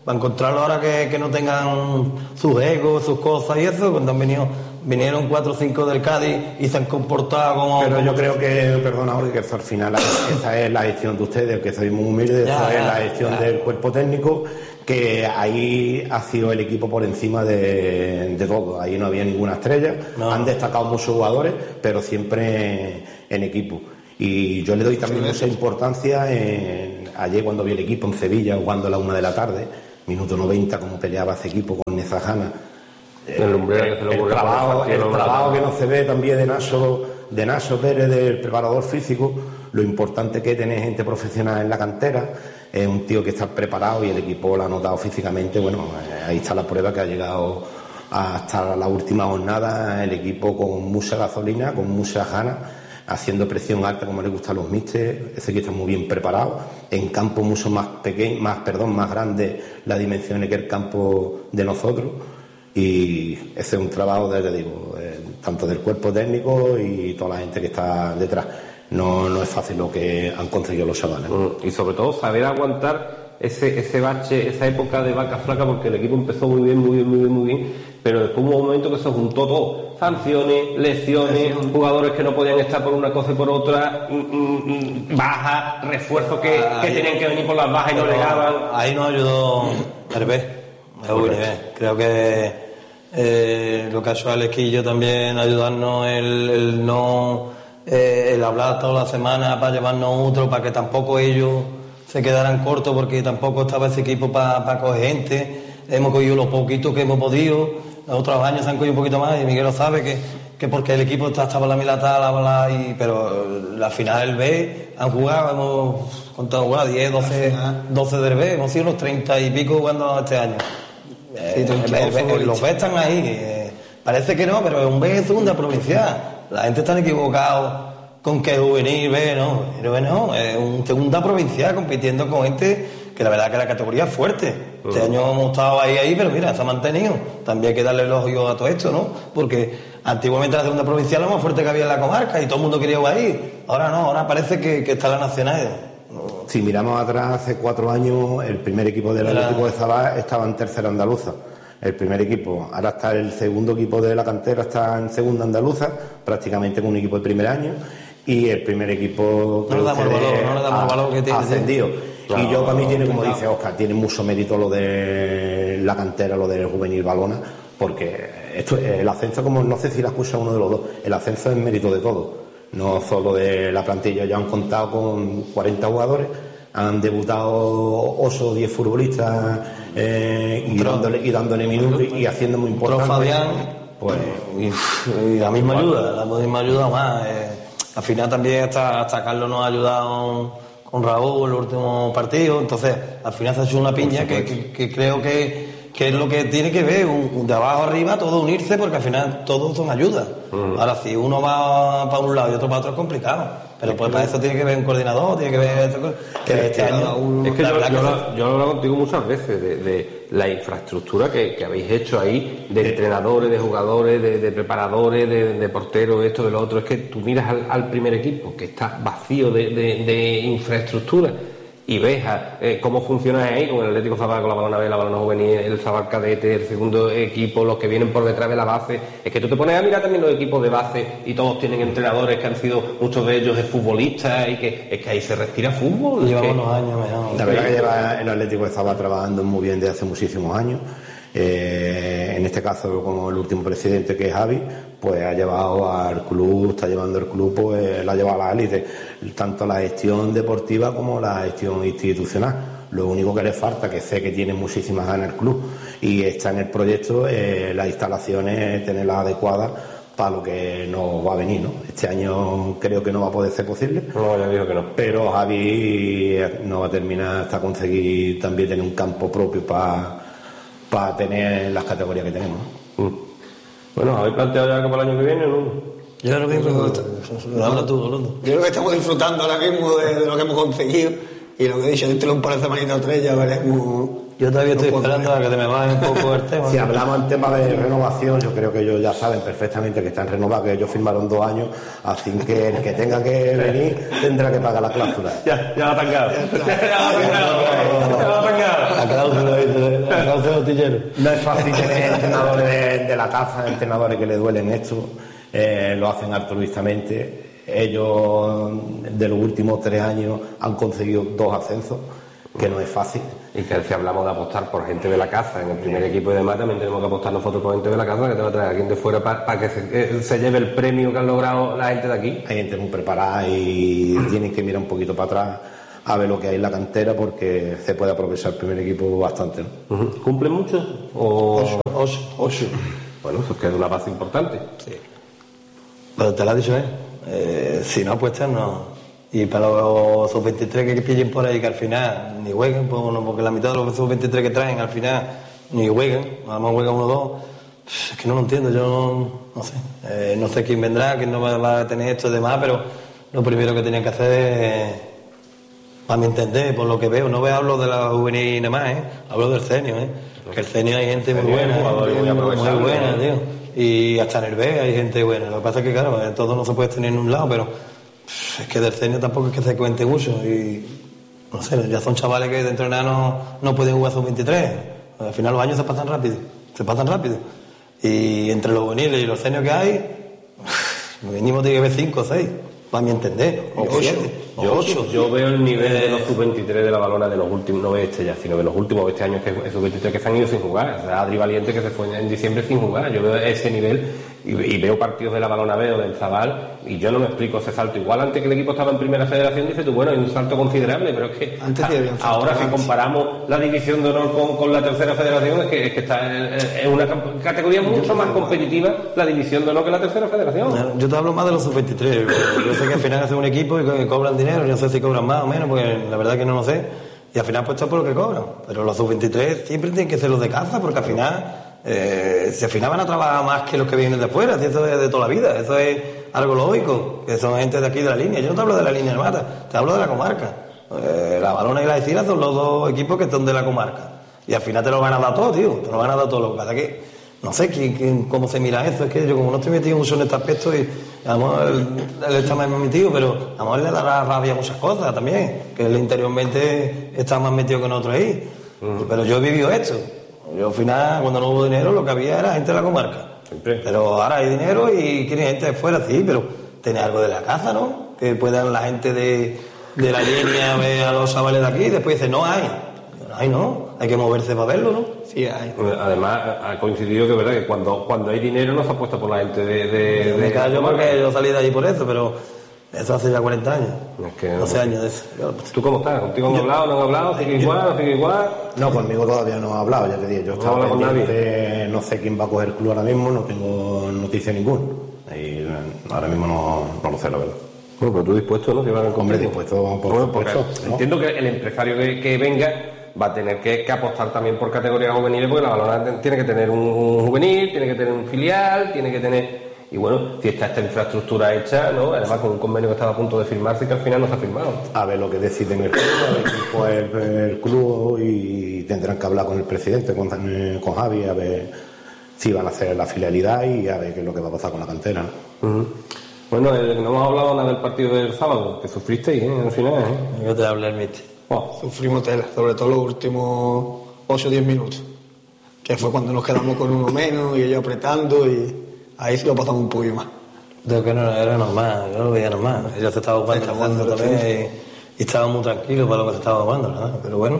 para encontrarlo ahora que, que no tengan sus egos, sus cosas y eso, cuando han venido, vinieron cuatro o cinco del Cádiz y se han comportado como... Pero como yo creo que, perdona, Jorge, que eso al final, esa es la gestión de ustedes, que soy muy humilde, esa es la gestión ya. del cuerpo técnico, que ahí ha sido el equipo por encima de, de todo, ahí no había ninguna estrella, no. Han destacado muchos jugadores, pero siempre en equipo. Y yo le doy también mucha importancia en, ayer cuando vi el equipo en Sevilla jugando a la una de la tarde, minuto noventa, como peleaba ese equipo con Nezajana. El, el, el, el trabajo, el trabajo que no se ve también de Naso, de Naso Pérez, del preparador físico, lo importante que es tener gente profesional en la cantera, es un tío que está preparado y el equipo lo ha notado físicamente. Bueno, ahí está la prueba que ha llegado hasta la última jornada el equipo con mucha gasolina, con mucha ganas, haciendo presión alta como le gusta a los místeres. Ese que está muy bien preparado, en campo mucho más pequeño, más perdón, más grande la dimensión que el campo de nosotros, y ese es un trabajo, de, te digo, eh, tanto del cuerpo técnico y toda la gente que está detrás. No, no es fácil lo que han conseguido los chavales. Y sobre todo saber aguantar ese, ese bache, esa época de vaca flaca, porque el equipo empezó muy bien, muy bien, muy bien, muy bien, pero después hubo un momento que se juntó todo, sanciones, lesiones, jugadores que no podían estar por una cosa y por otra, bajas, refuerzos que, que tenían que venir por las bajas y no llegaban. Ahí nos ayudó Hervé, creo que eh, lo que ha hecho Alesquillo también, ayudarnos el, el no eh, el hablar toda la semana para llevarnos otro, para que tampoco ellos se quedaran cortos, porque tampoco estaba ese equipo para pa coger gente. Hemos cogido lo poquito que hemos podido, los otros años se han cogido un poquito más, y Miguel lo sabe, que, que porque el equipo está, estaba la milata, la, la, y, pero la final del B han jugado, hemos contado jugar diez, doce, doce del B, hemos sido los treinta y pico jugando este año. Sí, el, el, el, el, los B están ahí, eh, parece que no, pero es un B de segunda provincial. La gente está equivocada con que juvenil B, no, pero no, es un segunda provincial compitiendo con gente que la verdad que la categoría es fuerte. Uh-huh. Este año hemos estado ahí, ahí, pero mira, se ha mantenido. También hay que darle el ojo a todo esto, ¿no? Porque antiguamente la segunda provincial era lo más fuerte que había en la comarca y todo el mundo quería jugar ahí. Ahora no, ahora parece que, que está la nacional. Si miramos atrás, hace cuatro años, el primer equipo del Atlético de Zabal estaba en tercera andaluza. El primer equipo, ahora está el segundo equipo de la cantera, está en segunda andaluza, prácticamente con un equipo de primer año, y el primer equipo no le damos valor, no le damos valor que tiene ascendido. Claro, y yo para mí tiene, como dice Óscar, tiene mucho mérito lo de la cantera, lo del juvenil Balona, porque esto, el ascenso, como no sé si la escucha uno de los dos, el ascenso es mérito de todo, no solo de la plantilla. Ya han contado con cuarenta jugadores, han debutado ocho o diez futbolistas eh, y, dándole, y dándole minutos y, y haciendo muy importante. Fabián, pues, y, y la misma ayuda, la misma ayuda más. Eh, al final también hasta, hasta Carlos nos ha ayudado con Raúl el último partido, entonces al final se ha hecho una piña que, que, que creo que, que es lo que tiene que ver, un, un de abajo arriba, todo unirse, porque al final todos son ayudas. Uh-huh. Ahora si uno va para un lado y otro para otro es complicado. Pero pues para eso tiene que ver un coordinador, tiene que ver que este año uno, es que yo, yo, lo, yo lo he hablado contigo muchas veces de, de la infraestructura que, que habéis hecho ahí, de entrenadores, de jugadores, de, de preparadores, de, de porteros, esto, de lo otro. Es que tú miras al, al primer equipo, que está vacío de, de, de infraestructura, y ves a, eh, cómo funciona ahí con el Atlético Zabal, con la Balona B, la Balona Juvenil, el Zabal Cadete, el segundo equipo, los que vienen por detrás de la base. Es que tú te pones a mirar también los equipos de base y todos tienen entrenadores que han sido, muchos de ellos, futbolistas, y que es que ahí se respira fútbol. Llevamos que... unos años mejor. La verdad que lleva el Atlético de Zabal trabajando muy bien desde hace muchísimos años. Eh, en este caso, como el último presidente, que es Javi, pues ha llevado al club, está llevando el club, pues la ha llevado a la élite, tanto la gestión deportiva como la gestión institucional. Lo único que le falta, que sé que tiene muchísimas ganas el club y está en el proyecto, eh, las instalaciones, tenerlas adecuadas para lo que nos va a venir, ¿no? Este año creo que no va a poder ser posible. No, ya digo que no. Pero Javi no va a terminar hasta conseguir también tener un campo propio para para tener las categorías que tenemos, ¿no? Mm. Bueno, ¿habéis planteado ya algo para el año que viene o no? Yo creo que lo habla tú, Rolando. Yo creo que estamos disfrutando ahora mismo de, de lo que hemos conseguido, y lo que he dicho, dentro de un par de semanitas o tres ya veremos. Yo todavía estoy esperando a que te me baje un poco el tema. Si hablamos en tema de renovación, yo creo que ellos ya saben perfectamente que están renovados, que ellos firmaron dos años, así que el que tenga que venir tendrá que pagar la cláusula. Ya, ya la han tangado. Ya la han tangado. La cláusula, catorce tortilleros. No es fácil tener entrenadores de, de la caza, entrenadores que le duelen esto, eh, lo hacen altruistamente. Ellos, de los últimos tres años, han conseguido dos ascensos, que no es fácil. Y que si hablamos de apostar por gente de la caza en el primer equipo y demás, también tenemos que apostar nosotros por gente de la caza, que te va a traer a alguien de fuera para pa que se, eh, se lleve el premio que han logrado la gente de aquí. Hay gente muy preparada y tienen que mirar un poquito para atrás a ver lo que hay en la cantera, porque se puede aprovechar el primer equipo bastante, ¿no? Uh-huh. ¿Cumplen mucho? O... Ocho, ocho, ocho. Bueno, eso queda una base importante. Sí. Pero te lo ha dicho, ¿eh? eh si no apuestas, no. Y para los sub veintitrés que pillen por ahí, que al final ni jueguen, pues, no, porque la mitad de los sub veintitrés que traen al final ni jueguen, nada más juegan uno o dos. Es que no lo entiendo, yo no, no sé. Eh, no sé quién vendrá, quién no va, va a tener esto y demás, pero lo primero que tenían que hacer es, a mi entender, por lo que veo, no veo, hablo de la juvenil nada más, ¿eh? Hablo del senior, ¿eh? Que el senior hay gente muy buena, muy, muy, muy buena, tío. Y hasta en el B hay gente buena. Lo que pasa es que, claro, todo no se puede tener en un lado, pero es que del senior tampoco es que se cuente mucho. Y no sé, ya son chavales que de entrenar no, no pueden jugar sub veintitrés. Al final los años se pasan rápido, se pasan rápido. Y entre los juveniles y los seniors que hay, mínimo tiene que ver cinco o seis, para mi entender, o siete. Yo, yo veo el nivel de los sub veintitrés de la Balona de los últimos, no este ya, sino de los últimos este años, que esos veintitrés que se han ido sin jugar. O sea, Adri Valiente que se fue en diciembre sin jugar. Yo veo ese nivel y, y veo partidos de la Balona B o del Zabal y yo no me explico ese salto. Igual antes que el equipo estaba en primera federación, dices tú, bueno, hay un salto considerable, pero es que antes a, ahora si comparamos la división de honor con, con la tercera federación, es que, es que está en, en una categoría mucho más competitiva la división de honor que la tercera federación. Yo te hablo más de los sub veintitrés. Yo sé que al final hacen un equipo y cobran dinero, yo no sé si cobran más o menos, porque la verdad que no lo sé, y al final pues está por lo que cobran, pero los sub veintitrés siempre tienen que ser los de caza, porque al final eh, si al final van a trabajar más que los que vienen de fuera, si eso es de toda la vida, eso es algo lógico, que son gente de aquí de la línea. Yo no te hablo de la línea Armata, te hablo de la comarca. eh, la Balona y la Algeciras son los dos equipos que están de la comarca, y al final te lo van a dar todo, tío, te lo van a dar todo. Lo que pasa es que no sé quién, quién, cómo se mira eso, es que yo como no estoy metido mucho en este aspecto, y a lo mejor él, él está más metido, pero a lo mejor le dará rabia muchas cosas también, que él interiormente está más metido que nosotros ahí. Uh-huh. Pero yo he vivido esto. Yo al final, cuando no hubo dinero, lo que había era gente de la comarca. Siempre. Pero ahora hay dinero y quiere gente de fuera, sí, pero tiene algo de la caza, ¿no? Que puedan la gente de, de la línea ver a los chavales de aquí y después dice, no hay. No hay, no. Hay que moverse para verlo, ¿no? Sí, hay. Además, ha coincidido que es verdad que cuando, cuando hay dinero no se apuesta por la gente de... de, de me callo porque yo salí de allí por eso, pero eso hace ya cuarenta años. Es que doce años de eso. ¿Tú cómo estás? ¿Contigo han hablado? ¿No han hablado? ¿Sigue igual? ¿No sigue igual? No, conmigo todavía no ha hablado, ya te digo. Yo estaba no pendiente, no sé quién va a coger el club ahora mismo, no tengo noticia ninguna. Y ahora mismo no, no lo sé, la verdad. Bueno, pero tú dispuesto, ¿no? Si van a Hombre, dispuesto, por bueno, supuesto, ¿no? Entiendo que el empresario que, que venga va a tener que, que apostar también por categorías juveniles, porque la Balona tiene que tener un juvenil, tiene que tener un filial, tiene que tener... Y bueno, si está esta infraestructura hecha, ¿no? Además con un convenio que estaba a punto de firmarse y que al final no se ha firmado. A ver lo que deciden el club, a ver quién coge el, el club, y tendrán que hablar con el presidente, con, con Javi, a ver si van a hacer la filialidad y a ver qué es lo que va a pasar con la cantera, ¿no? Uh-huh. Bueno, eh, no hemos hablado nada del partido del sábado, que sufristeis, ¿eh? Al final, ¿eh? Yo te hablé el míster. Oh. Sufrimos tela, sobre todo los últimos ocho o diez minutos, que fue cuando nos quedamos con uno menos y ellos apretando, y ahí sí lo pasamos un poquito más. Creo que no era normal, yo lo veía normal. Ellos se estaban jugando, está jugando también y, y estaban muy tranquilos para lo que se estaba jugando, ¿verdad? Pero bueno.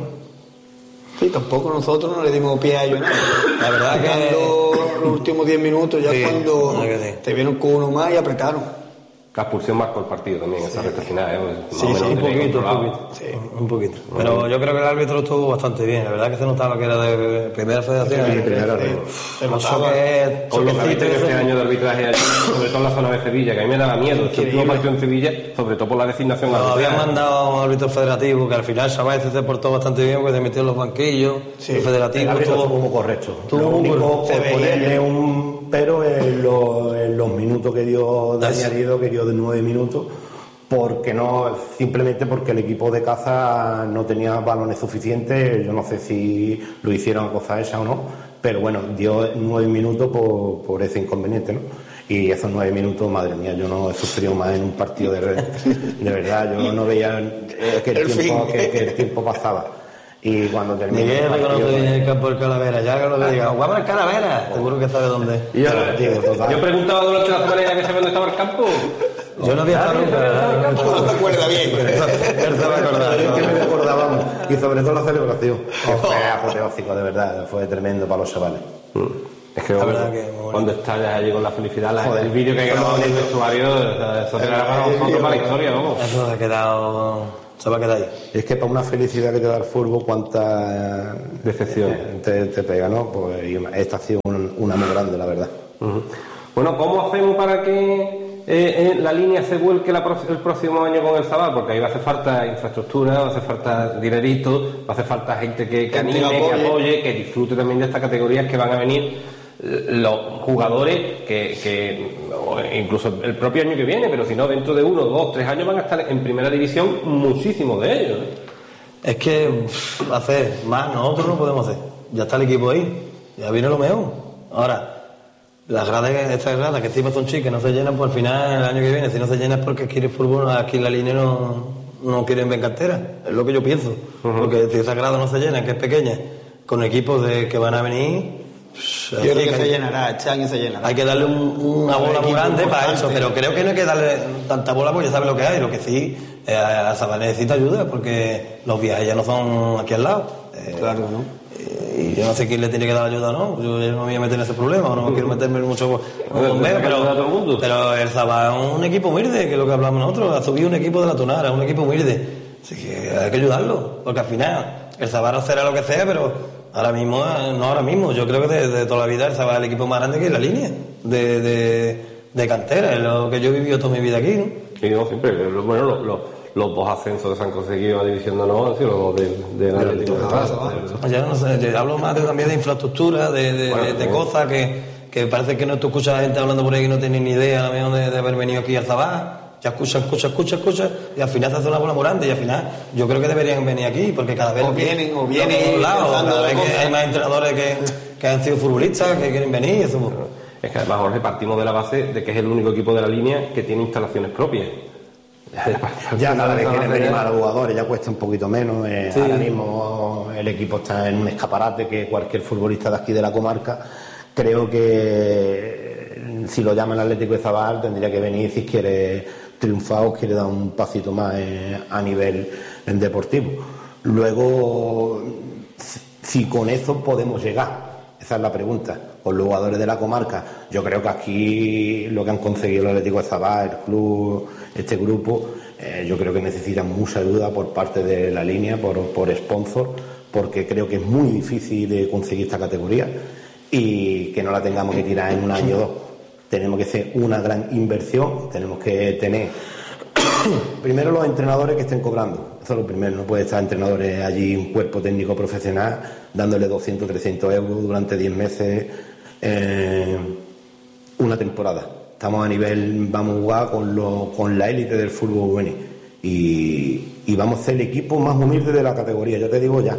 Sí, tampoco nosotros no le dimos pie a ellos nada. La verdad que los últimos diez minutos ya sí, cuando sí. te vieron con uno más y apretaron. La expulsión marcó el partido también, esa sí. recta final, ¿eh? Pues, sí, sí, un poquito, un poquito. Sí, un poquito. Pero uh-huh. yo creo que el árbitro estuvo bastante bien. La verdad que se notaba que era de primera federación. Sí, primera federación. Se notaba que... Con los que este año de arbitraje, sobre todo en la zona de Sevilla, que a mí me daba miedo. El último partido en Sevilla, sobre todo por la designación. Nos habían mandado a un árbitro federativo, que al final Chávez se portó bastante bien, porque se metió en los banquillos. Sí, el federativo el árbitro estuvo muy correcto. Lo único, por ponerle un pero en los, en los minutos que dio de añadido, que dio de nueve minutos, porque no, simplemente porque el equipo de caza no tenía balones suficientes. Yo no sé si lo hicieron a cosa esa o no, pero bueno, dio nueve minutos por, por ese inconveniente, ¿no? Y esos nueve minutos, madre mía, yo no he sufrido más en un partido de, de verdad, yo no veía que el, el tiempo, que, que el tiempo pasaba. Y cuando termine Miguel el partido, reconoce bien el campo del Calavera, ya que lo que diga, guapa el Calavera, seguro que sabe dónde. Y ahora, Tío, total. yo preguntaba durante la semana ya que sabe dónde estaba el campo. Yo no había estado nunca, ¿verdad? No te acuerdas bien. Él se va a acordar. Es que me acordábamos. Y sobre todo la celebración, que fue apoteósico, de verdad. Fue tremendo para los chavales. Es que, La cuando, verdad que muy cuando estallas allí con la felicidad, la- Joder. el vídeo que hay grabado en el vestuario, o sea, eso quedará para nosotros para la historia, vamos. Eso se ha quedado, se va a quedar ahí. Es que para una felicidad que te da el fútbol, cuánta Decepción. eh, te, te pega, ¿no? Pues y esta ha sido un- una muy grande, la verdad. Ujú. Bueno, ¿cómo hacemos para que eh, eh, la línea se vuelque la pro- el próximo año con el Zabal? Porque ahí va a hacer falta infraestructura, va a hacer falta dinerito, va a hacer falta gente que, que Gente anime, que que apoye. apoye, que disfrute también de estas categorías que van a venir eh, los jugadores que, que o incluso el propio año que viene, pero si no, dentro de uno, dos, tres años van a estar en primera división muchísimos de ellos. ¿eh? Es que pff, hacer más nosotros no podemos hacer. Ya está el equipo ahí, ya viene lo mejor. Ahora, las gradas, estas gradas que encima son chicas, no se llenan, pues al final el año que viene, si no se llenan es porque aquí el fútbol, aquí en la línea no, no quieren ver cantera. Es lo que yo pienso. Porque si esa grada no se llena, que es pequeña, con equipos de, que van a venir. pff, Yo creo así que que se llenará, este año se llenará. Hay que darle un- una bola muy equipo grande para importante. eso, pero creo que no hay que darle tanta bola porque ya sabe lo que hay. Lo que sí, eh, a Zabal necesita ayuda porque los viajes ya no son aquí al lado. Eh, Claro, ¿no? Y yo no sé quién le tiene que dar ayuda o no. Yo, yo no me voy a meter en ese problema, no quiero meterme en mucho bombeo, que ayudar a todo el mundo. pero, pero el Zabal es un equipo humilde, que es lo que hablamos nosotros. Ha subido un equipo de la Tonara, un equipo humilde. Así que hay que ayudarlo, porque al final el Zabal será lo que sea, pero ahora mismo, eh, no ahora mismo, yo creo que de, de toda la vida el Zabal es el equipo más grande que es la línea de, de, de cantera, es lo que yo he vivido toda mi vida aquí, ¿no? Y no, siempre, lo- bueno, lo- lo- los dos ascensos que se han conseguido a División de Honor han sido los del, del Atlético de Zabal. Ya no sé, yo hablo más de, también de infraestructura, de, de, Bueno, de- de como- cosas que, que parece que no tú escuchas a la gente hablando por ahí que no tiene ni idea a lo mejor de, de haber venido aquí al Zabal. Ya escucha, escucha, escucha, escucha, y al final se hace una bola muy grande, y al final yo creo que deberían venir aquí, porque cada vez O vienen, o vienen de todos lados, pensando cada vez otra que cosa. hay más entrenadores que, que han sido futbolistas, que quieren venir, eso. Es que además, Jorge, partimos de la base de que es el único equipo de la línea que tiene instalaciones propias. Ya cada vez quieren venir más los jugadores, ya cuesta un poquito menos. eh, Sí. Ahora mismo el equipo está en un escaparate que cualquier futbolista de aquí de la comarca, creo que eh, si lo llama el Atlético de Zabal tendría que venir si quiere triunfar o quiere dar un pasito más eh, a nivel eh, deportivo. Luego, si con eso podemos llegar, esa es la pregunta. Con los jugadores de la comarca, yo creo que aquí lo que han conseguido el Atlético de Zabal, el club, este grupo, eh, yo creo que necesitan mucha ayuda por parte de la línea, por, por sponsor, porque creo que es muy difícil de conseguir esta categoría y que no la tengamos que tirar en un año o dos. Tenemos que hacer una gran inversión, tenemos que tener primero los entrenadores que estén cobrando, eso es lo primero, no puede estar entrenadores allí, un cuerpo técnico profesional, dándole doscientos, trescientos euros durante diez meses, eh, una temporada. Estamos a nivel, vamos a jugar con, lo, con la élite del fútbol juvenil y, y vamos a ser el equipo más humilde de la categoría, ya te digo ya,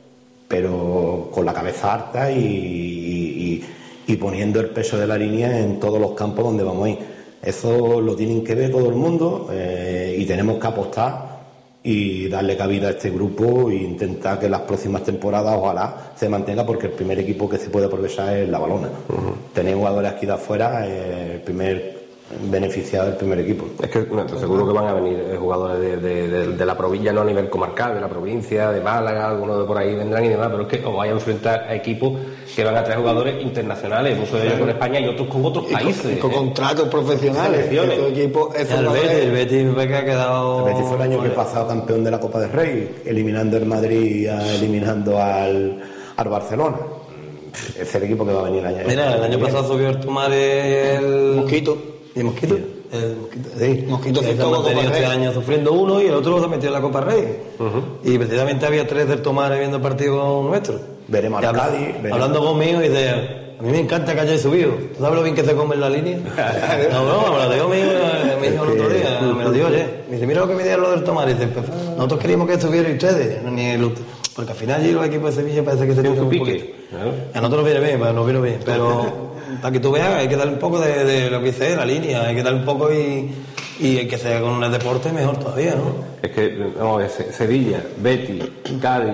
pero con la cabeza harta y, y, y poniendo el peso de la línea en todos los campos donde vamos a ir. Eso lo tienen que ver todo el mundo eh, y tenemos que apostar y darle cabida a este grupo e intentar que las próximas temporadas ojalá se mantenga, porque el primer equipo que se puede aprovechar es la Balona. Uh-huh. Tener jugadores aquí de afuera, eh, el primer beneficiado del primer equipo. Es que no, seguro que van a venir eh, jugadores de, de, de, de la provincia, no a nivel comarcal, de la provincia, de Málaga, algunos de por ahí vendrán y demás, pero es que os vais a enfrentar a equipos que van a traer jugadores internacionales, muchos de ellos con España y otros con otros Y países. con, con ¿eh? contratos profesionales. Selecciones. Esos equipos, esos El jugadores- Betis, el Betis me parece que ha quedado... El Betis fue el año que pasado campeón de la Copa del Rey, eliminando el Madrid, a- eliminando al, al Barcelona. Es el equipo que va a venir el año. Mira, el año pasado subió el Tomar el... Mosquito. ¿Y Mosquito? El Mosquito, sí. Mosquito Que se se ha toma mantenido Copa este Rey. año sufriendo uno y el otro se metió en la Copa Rey. Y precisamente había tres del Tomar viendo el partido nuestro. Veremos Y al habla- Cádiz, veremos- Hablando conmigo y dice, a mí me encanta que hayáis subido. ¿Tú sabes lo bien que se come en la línea? No, no, me lo dijo mi hijo, me dijo el otro día, me lo dijo ayer. Me dice, mira lo que me dieron lo del Tomar. Y dice, pues, nosotros queríamos que estuvieran ustedes. Ni el- porque al final allí los equipos de Sevilla parece que se Tiene tiran su un pique. poquito. Claro. A nosotros nos viene bien, pues, nos vino bien, pero para que tú veas hay que darle un poco de, de lo que dice la línea, hay que darle un poco y, y el que sea con el deporte mejor todavía, ¿no? Es que, vamos a ver, Se- Sevilla, Betis, Cádiz,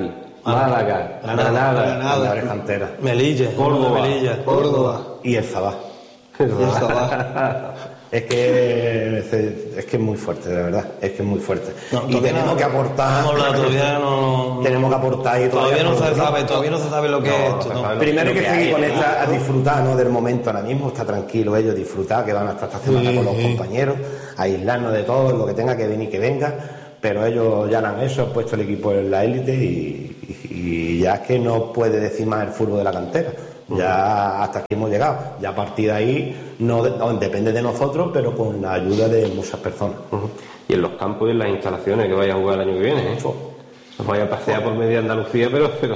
Málaga, Granada, Granada, Granada, Granada Cantera, Melilla, Córdoba, Melilla, Córdoba. y el Zabá. Y el Zabá. Es que es que es muy fuerte, de verdad, es que es muy fuerte. No, y todavía tenemos no- que aportar. no, no, todavía no- tenemos que aportar y Todavía no se progresar. sabe, todavía no se sabe lo que No, es no esto. se ¿no? sabe. Primero hay Lo que que seguir hay, con ¿no? esta, a disfrutar, ¿no? Del momento ahora mismo, está tranquilo ellos, disfrutar, que van hasta esta semana con los compañeros, a aislarnos de todo, lo que tenga que venir que venga, pero ellos ya lo han hecho, han puesto el equipo en la élite y, y ya es que no puede decir más el fútbol de la cantera. Ya hasta aquí hemos llegado. Ya a partir de ahí no, no depende de nosotros, pero con la ayuda de muchas personas. Ujú. Y en los campos y en las instalaciones que vaya a jugar el año que viene, ¿eh? Os vaya a pasear por media Andalucía, pero, pero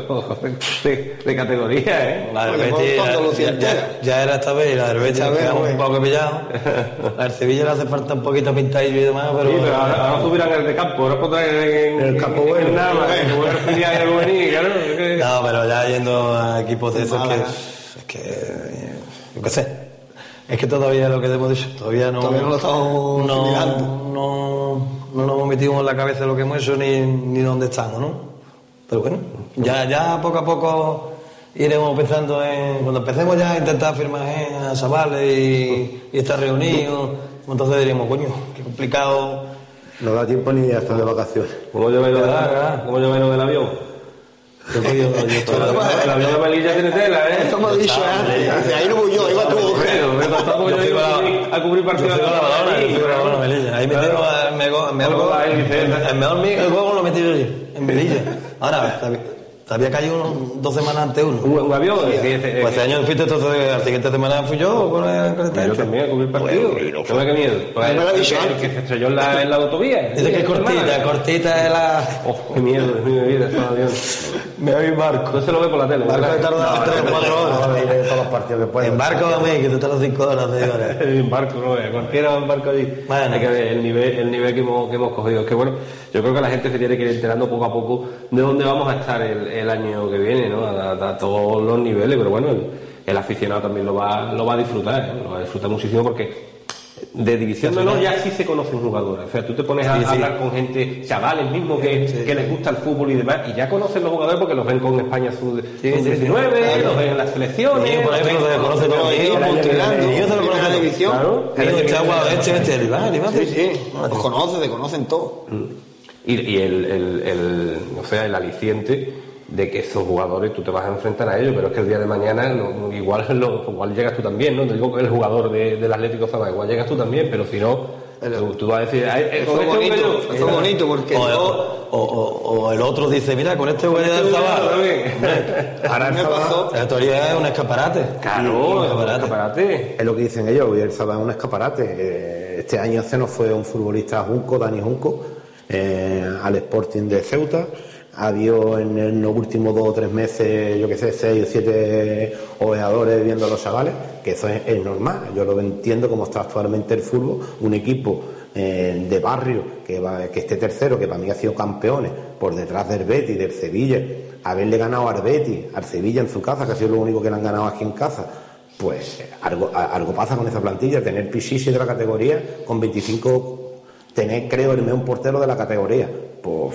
de, de categoría, ¿eh? La del Oye, Betis por ya, Andalucía ya- entera. ya era esta vez y la del Betis Esta nos vez, quedamos güey. un poco pillados. La del Sevilla le hace falta un poquito pintadillo y demás, pero... Sí, pero ahora, ahora subirán el de campo, ahora pondrán en, El campo bueno. en nada, que jugar filial y el juvenil, claro. es que- No, pero ya yendo a equipos de esos que... Málaga. Es que... eh, Yo qué sé. Es que todavía lo que te hemos dicho, todavía no... Todavía no lo estamos no, mirando. no, no nos hemos metido en la cabeza lo que hemos hecho ni, ni dónde estamos, ¿no? Pero bueno, ya, ya poco a poco iremos pensando en... Cuando empecemos ya a intentar firmar ¿eh? a chavales y, y estar reunidos, entonces diríamos, coño, qué complicado... No da tiempo ni hasta de vacaciones. ¿Cómo lleváis lo del- ¿Verdad, verdad? ¿Cómo lleváis lo del avión? Yo creo que yo- yo estoy- El avión de Melilla tiene tela, ¿eh? Eso me ha dicho, ¿eh? De ahí no voy yo, iba tú. Pero, pero tampoco yo Yo fui iba a a la- cubrir- a cubrir Yo partidos fui a la Badalona, yo fui a la Badalona, Melilla. Ahí metieron el mejor, el mejor, Algo gol- ahí, dice. el mejor mi- el gol lo metí yo allí, en Melilla. Ahora, te había- te había caído uno, dos semanas antes uno. Un, un avión, sí, ese- Pues este año fuiste, entonces, la siguiente semana fui yo con el Yo este. también a cubrir partidos. No me qué miedo. Pues, me lo ha el, dicho que- el antes. que se estrelló en la, en la autovía. Dice que es cortita, cortita es la... Oh, qué miedo, Dios mío, mi vida, esos aviones. Me voy en barco. No se lo ve por la tele. Barco ¿verdad? de tarda tres o cuatro horas. Ahora iré todos los partidos que pueda. En barco a mí, que te tardas cinco horas, seis horas. En barco, no, eh, cualquiera va en barco allí. Bueno. Hay que ver el nivel, el nivel que hemos, que hemos cogido. Es que bueno, yo creo que la gente se tiene que ir enterando poco a poco de dónde vamos a estar el, el año que viene, ¿no? A, a- a todos los niveles, pero bueno, el, el aficionado también lo va, lo va a disfrutar, ¿eh? Lo va a disfrutar muchísimo porque de división de honor ya sí se conocen jugadores. O sea, tú te pones a Sí, sí. hablar con gente, chavales mismos que, Sí, sí. que les gusta el fútbol y demás, y ya conocen los jugadores porque los ven con España sub Sí, sí, sí. diecinueve, Claro. los ven en las selecciones. Sí, por ahí los ven- se conoce todo el Ellos mundo. multilando, Ellos se lo primera conocen. división. Claro. Ellos este agua, este, este, el Iván, el Iván. Sí, sí, los conoce, te conocen todos. Y, y el, el, el, o sea, el aliciente de que esos jugadores tú te vas a enfrentar a ellos, pero es que el día de mañana lo- igual, lo, igual llegas tú también, ¿no? Te digo que el jugador de, del Atlético Zabá, igual llegas tú también, pero si no, tú, tú vas a decir, "Ay, eh, Eso con es este bonito, juego yo". eso es bonito porque O, yo, o, o, o el otro dice, mira, con este jugador del Zabal. Ahora el me Zabá pasó. La teoría es un escaparate. Claro, un es un escaparate. escaparate. es lo que dicen ellos, y el Zabá es un escaparate. Eh, Este año se nos fue un futbolista Junco, Dani Junco, eh, al Sporting de Ceuta. Ha habido en, en los últimos dos o tres meses, yo que sé, seis o siete ojeadores viendo a los chavales, que eso es, es normal. Yo lo entiendo como está actualmente el fútbol, un equipo eh, de barrio que, va, que esté tercero, que para mí ha sido campeones, por detrás del Betis, del Sevilla, haberle ganado al Betis, al Sevilla en su casa, que ha sido lo único que le han ganado aquí en casa. Pues algo, a- algo pasa con esa plantilla, tener Pichichi de la categoría con veinticinco, tener creo el mejor portero de la categoría, pues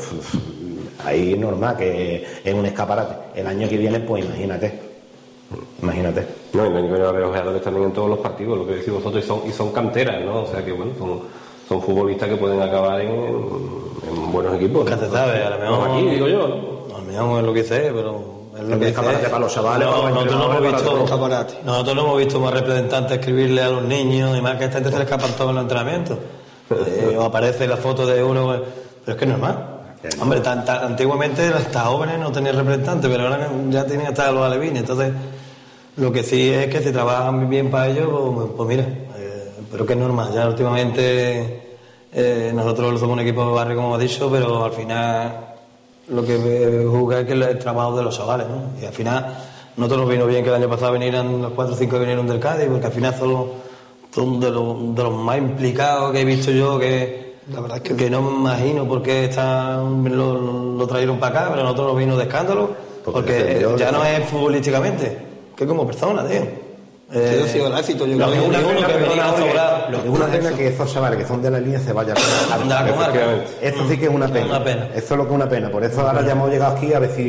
ahí es normal que es un escaparate. El año que viene, pues imagínate, imagínate. No, y no hay que ver a los ojeadores también en todos los partidos, lo que decís vosotros, y son, y son canteras, ¿no? O sea que bueno, son, son futbolistas que pueden acabar en, en buenos equipos. Nunca se sabe, a lo mejor. Aquí, digo yo, ¿no? A lo mejor es lo que sé, pero. Es lo Un que escaparate sé. para los chavales, No, para los nosotros no hemos entrenadores, para visto. todo. Escaparate. Nosotros no hemos visto más representantes escribirle a los niños y más que a esta gente se le escapan todos los entrenamientos. Eh, o aparece la foto de uno, pero es que es normal. Hombre, tan, tan- antiguamente hasta jóvenes no tenían representantes, pero ahora ya tienen hasta los alevines. Entonces, lo que sí es que si trabajan bien para ellos, pues, pues mira, eh, pero que es normal. Ya últimamente eh, nosotros somos un equipo de barrio, como hemos dicho, pero al final lo que eh, juzga es que el trabajo de los chavales, ¿no? Y al final, nosotros nos vino bien que el año pasado vinieran los cuatro o cinco que vinieron del Cádiz, porque al final son, son de, los, de los más implicados que he visto yo, que La verdad es que- que no me imagino por qué están, lo, lo trajeron para acá, pero a nosotros nos vino de escándalo, Porque porque defendió, eh, ya no defendió. es futbolísticamente, que como persona, tío. Eh, Sí, ha sido el éxito, yo lo creo. que Una uno pena que que venía a no- sobrar, Lo que es una pena que esos chavales que son de la línea se vayan a De la comarca. Eso sí que es una pena. Una pena. Eso es lo que es una pena. Por eso ahora ya hemos llegado aquí a decir,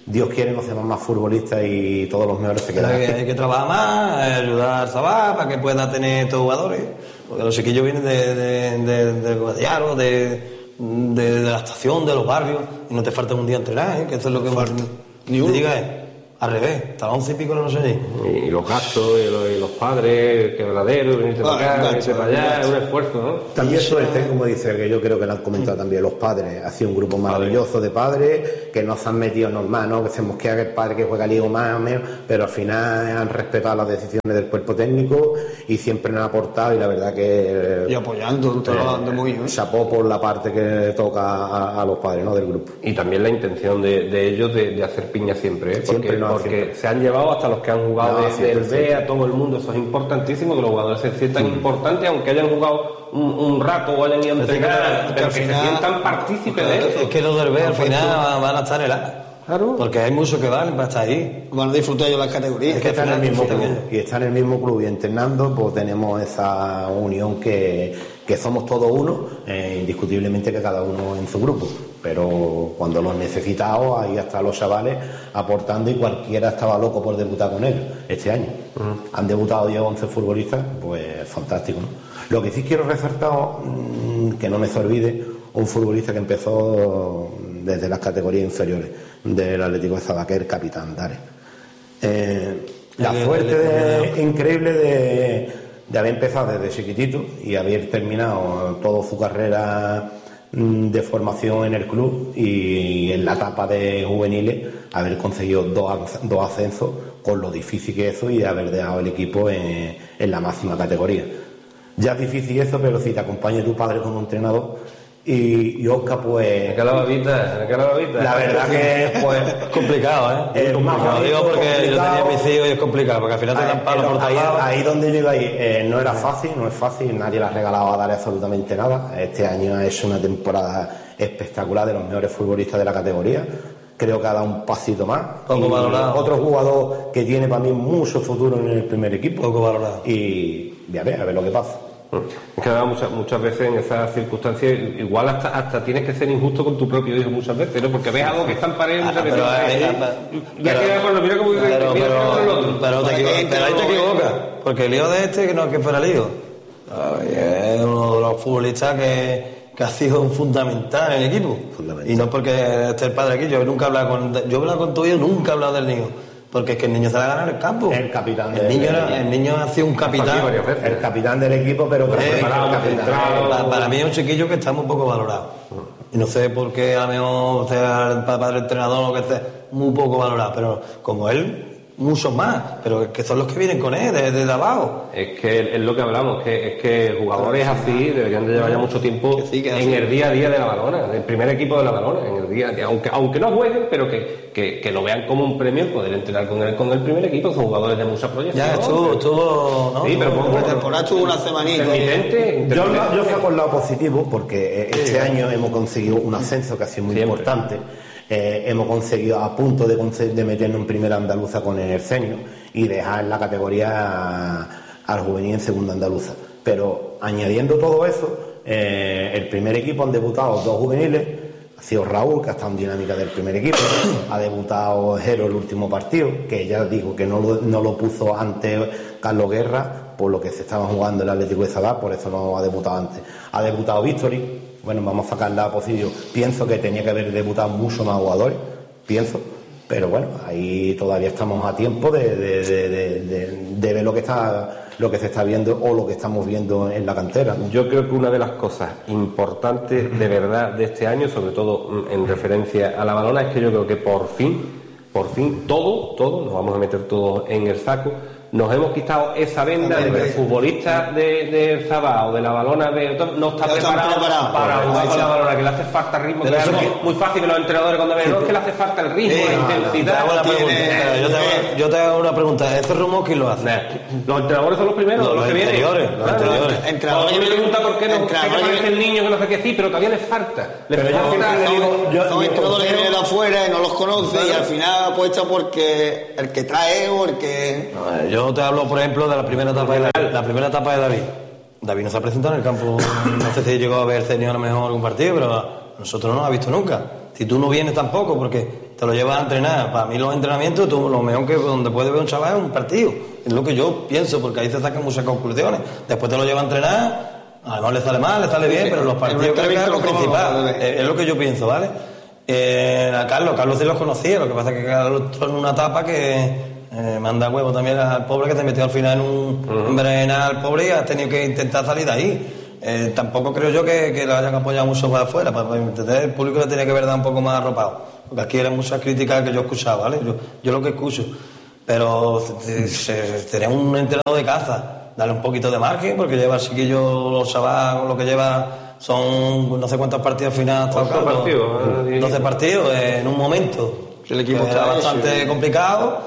Dios quiere, nos hacemos más futbolistas y todos los mejores se quedan Hay, aquí. hay que trabajar más, ayudar a Zabal para que pueda tener estos jugadores, porque los chiquillos vienen de, de, de, de Guadiaro, de, de, de la estación, de los barrios, y no te falta un día entrenar, ¿eh? Que eso es lo que más Ni uno. te diga es, al revés, hasta las once y pico no sé ni. Y los gastos, y los, y los padres, el quebradero, venirte Ah, para acá, gasto, venirte para allá, es un esfuerzo, ¿no? También suerte, como dice, que yo creo que lo han comentado también los padres. Ha sido un grupo maravilloso de padres que nos han metido normal, ¿no? Que se mosquea que el padre que juega liga más o menos, pero al final han respetado las decisiones del cuerpo técnico y siempre nos han aportado, y la verdad que... Y apoyando, te lo dan de muy bien. Chapó por la parte que toca a, a los padres, ¿no? Del grupo. Y también la intención de, de ellos de, de hacer piña siempre, ¿eh? Porque, Siempre, no, porque siempre. se han llevado hasta los que han jugado No, desde siempre, el B siempre. a todo el mundo. Eso es importantísimo, que los jugadores se sientan importantes, aunque hayan jugado un, un rato o hayan ido a Es decir, entrenar, que pero al que final- se sientan partícipes de eso. Es que los del B al final van a estar en el A. Claro. Porque hay muchos que valen para estar ahí. Van a disfrutar ellos las categorías. Es que está en el mismo Fíjate club, y está en el mismo club y entrenando, pues tenemos esa unión que, que somos todos uno, eh, indiscutiblemente que cada uno en su grupo, pero cuando los necesitados, ahí están los chavales aportando, y cualquiera estaba loco por debutar con ellos este año. Uh-huh. Han debutado diez o once futbolistas, pues fantástico, ¿no? Lo que sí quiero resaltar, mmm, que no me se olvide, un futbolista que empezó desde las categorías inferiores del Atlético de Zabaquer, capitán Dare. Eh, la suerte de, increíble de, de haber empezado desde chiquitito y haber terminado toda su carrera mm, de formación en el club, y en la etapa de juveniles haber conseguido dos, dos ascensos con lo difícil que es eso, y haber dejado el equipo en, en la máxima categoría. Ya es difícil eso, pero si te acompaña tu padre como entrenador, y, y Oscar, pues... ¿Qué la babita? ¿Qué la babita? La verdad que pues Es complicado, ¿eh? Es Muy más complicado. bonito, Digo porque complicado. yo tenía mis hijos y es complicado, porque al final te dan palo por ahí, todos lados. ahí donde yo iba ahí, eh, no era fácil, no es fácil, nadie le ha regalado a Dare absolutamente nada. Este año es una temporada espectacular, de los mejores futbolistas de la categoría. Creo que ha dado un pasito más. Poco Y valorado. Otro jugador que tiene para mí mucho futuro en el primer equipo. Poco valorado. Y ya ver, a ver lo que pasa. Es que además muchas, muchas veces en esas circunstancias, igual hasta, hasta tienes que ser injusto con tu propio hijo muchas veces, ¿no? Porque ves algo que está en pared muchas Ah, veces. pero ahí- eh, pero- ya queda con lo mira como Pero, mira como el pero, otro. pero te equivo- pero ahí te equivocas, porque el lío de este que no es que fuera lío. Ay, es uno de los futbolistas que, que ha sido fundamental en el equipo. Fundamental. Y no porque esté el padre aquí, yo nunca he hablado con, yo he hablado con tu hijo, nunca he hablado del niño. Porque es que el niño se la gana en el campo. El capitán El del- niño, era- el niño ha sido un capitán. varias veces. El capitán del equipo, pero que Eh, preparado, más capitán. centrado. Para, para mí es un chiquillo que está muy poco valorado. Y no sé por qué a lo mejor sea el papá del entrenador o que esté muy poco valorado, pero como él, muchos más, pero es que son los que vienen con él, desde de abajo. Es que es lo que hablamos, que es que jugadores así deberían de llevar ya mucho tiempo Que sí, que en así. el día a día de la Balona, del primer equipo de la Balona, en el día a día, aunque, aunque no jueguen, pero que, que, que lo vean como un premio el poder entrenar con el, con el primer equipo. Son jugadores de mucha proyección. Ya estuvo, estuvo, ¿no? Sí, pero Estuvo- poco- La temporada estuvo una semanita. Intermitente, Yo, intermitente. yo saco el lado positivo, porque eh, este año hemos conseguido un ascenso que ha sido muy Siempre. importante. Eh, hemos conseguido a punto de, conse- de meternos en primera andaluza con el Ercenio y dejar la categoría al juvenil en segunda andaluza. Pero añadiendo todo eso, eh, el primer equipo han debutado dos juveniles. Ha sido Raúl, que ha estado en dinámica del primer equipo. Ha debutado Jero el último partido, que ya digo que no lo, no lo puso antes Carlos Guerra, por lo que se estaba jugando el Atlético de Zadar, por eso no ha debutado antes. Ha debutado Victory. Bueno, vamos a sacar la posición. Pienso que tenía que haber debutado mucho más jugadores, pienso. Pero bueno, ahí todavía estamos a tiempo de, de, de, de, de, de ver lo que está, lo que se está viendo o lo que estamos viendo en la cantera, ¿no? Yo creo que una de las cosas importantes de verdad de este año, sobre todo mm, en referencia a la Balona, es que yo creo que por fin, por fin, todo, todo, nos vamos a meter todos en el saco, nos hemos quitado esa venda de que el futbolista de, de Zabá o de la Balona de, no está Ya están preparado preparados. para Correcto. jugar con la Balona, que le hace falta ritmo, que Pero es eso algo no- muy fácil que los entrenadores cuando ven, no es que le hace falta el ritmo, Sí, la no, intensidad. Te hago la tiene- pregunta, pero yo, te hago, yo te hago una pregunta. ¿Este rumor quién lo hace? Nah, Los entrenadores son los primeros, Los- los, que los vienen. anteriores, los Claro, anteriores. Cuando Entrenadores uno le pregunta por qué no, sé que entrenadores parece el niño que no sé qué, sí, pero todavía les falta. Les Pero yo falta- siempre le digo, yo- Son mi entrenadores que consejo- vienen de afuera y no los conoce y al final apuesta porque el que trae o el que... No, yo te hablo, por ejemplo, de la primera etapa de David. La primera etapa de David. David no se ha presentado en el campo. No sé si llegó a ver Cenio a lo mejor algún partido, pero nosotros no lo ha visto nunca. Si tú no vienes tampoco, porque te lo llevas a entrenar. Para mí los entrenamientos, tú, lo mejor que donde puede ver un chaval es un partido. Es lo que yo pienso, porque ahí se sacan muchas conclusiones. Después te lo llevas a entrenar, a lo mejor le sale mal, le sale bien, pero los partidos creo que es lo principal. Es, es lo que yo pienso, ¿vale? Eh, a Carlos, Carlos sí los conocía, lo que pasa es que Carlos entró en una etapa que... Eh, manda huevo también al pobre que te metió al final en un uh-huh. envenenado al pobre y has tenido que intentar salir de ahí. Eh, tampoco creo yo que, que lo hayan apoyado mucho para afuera, para, para entender, el público le tenía que haber dado un poco más arropado, porque aquí eran muchas críticas que yo escuchaba, ¿vale? Yo, yo lo que escucho, pero tenía un entrenador de caza, darle un poquito de margen, porque lleva el chiquillo, los chavales, lo que lleva son no sé cuántos partidos finales, doce partidos, doce partidos eh, en un momento, el equipo era bastante hecho, complicado.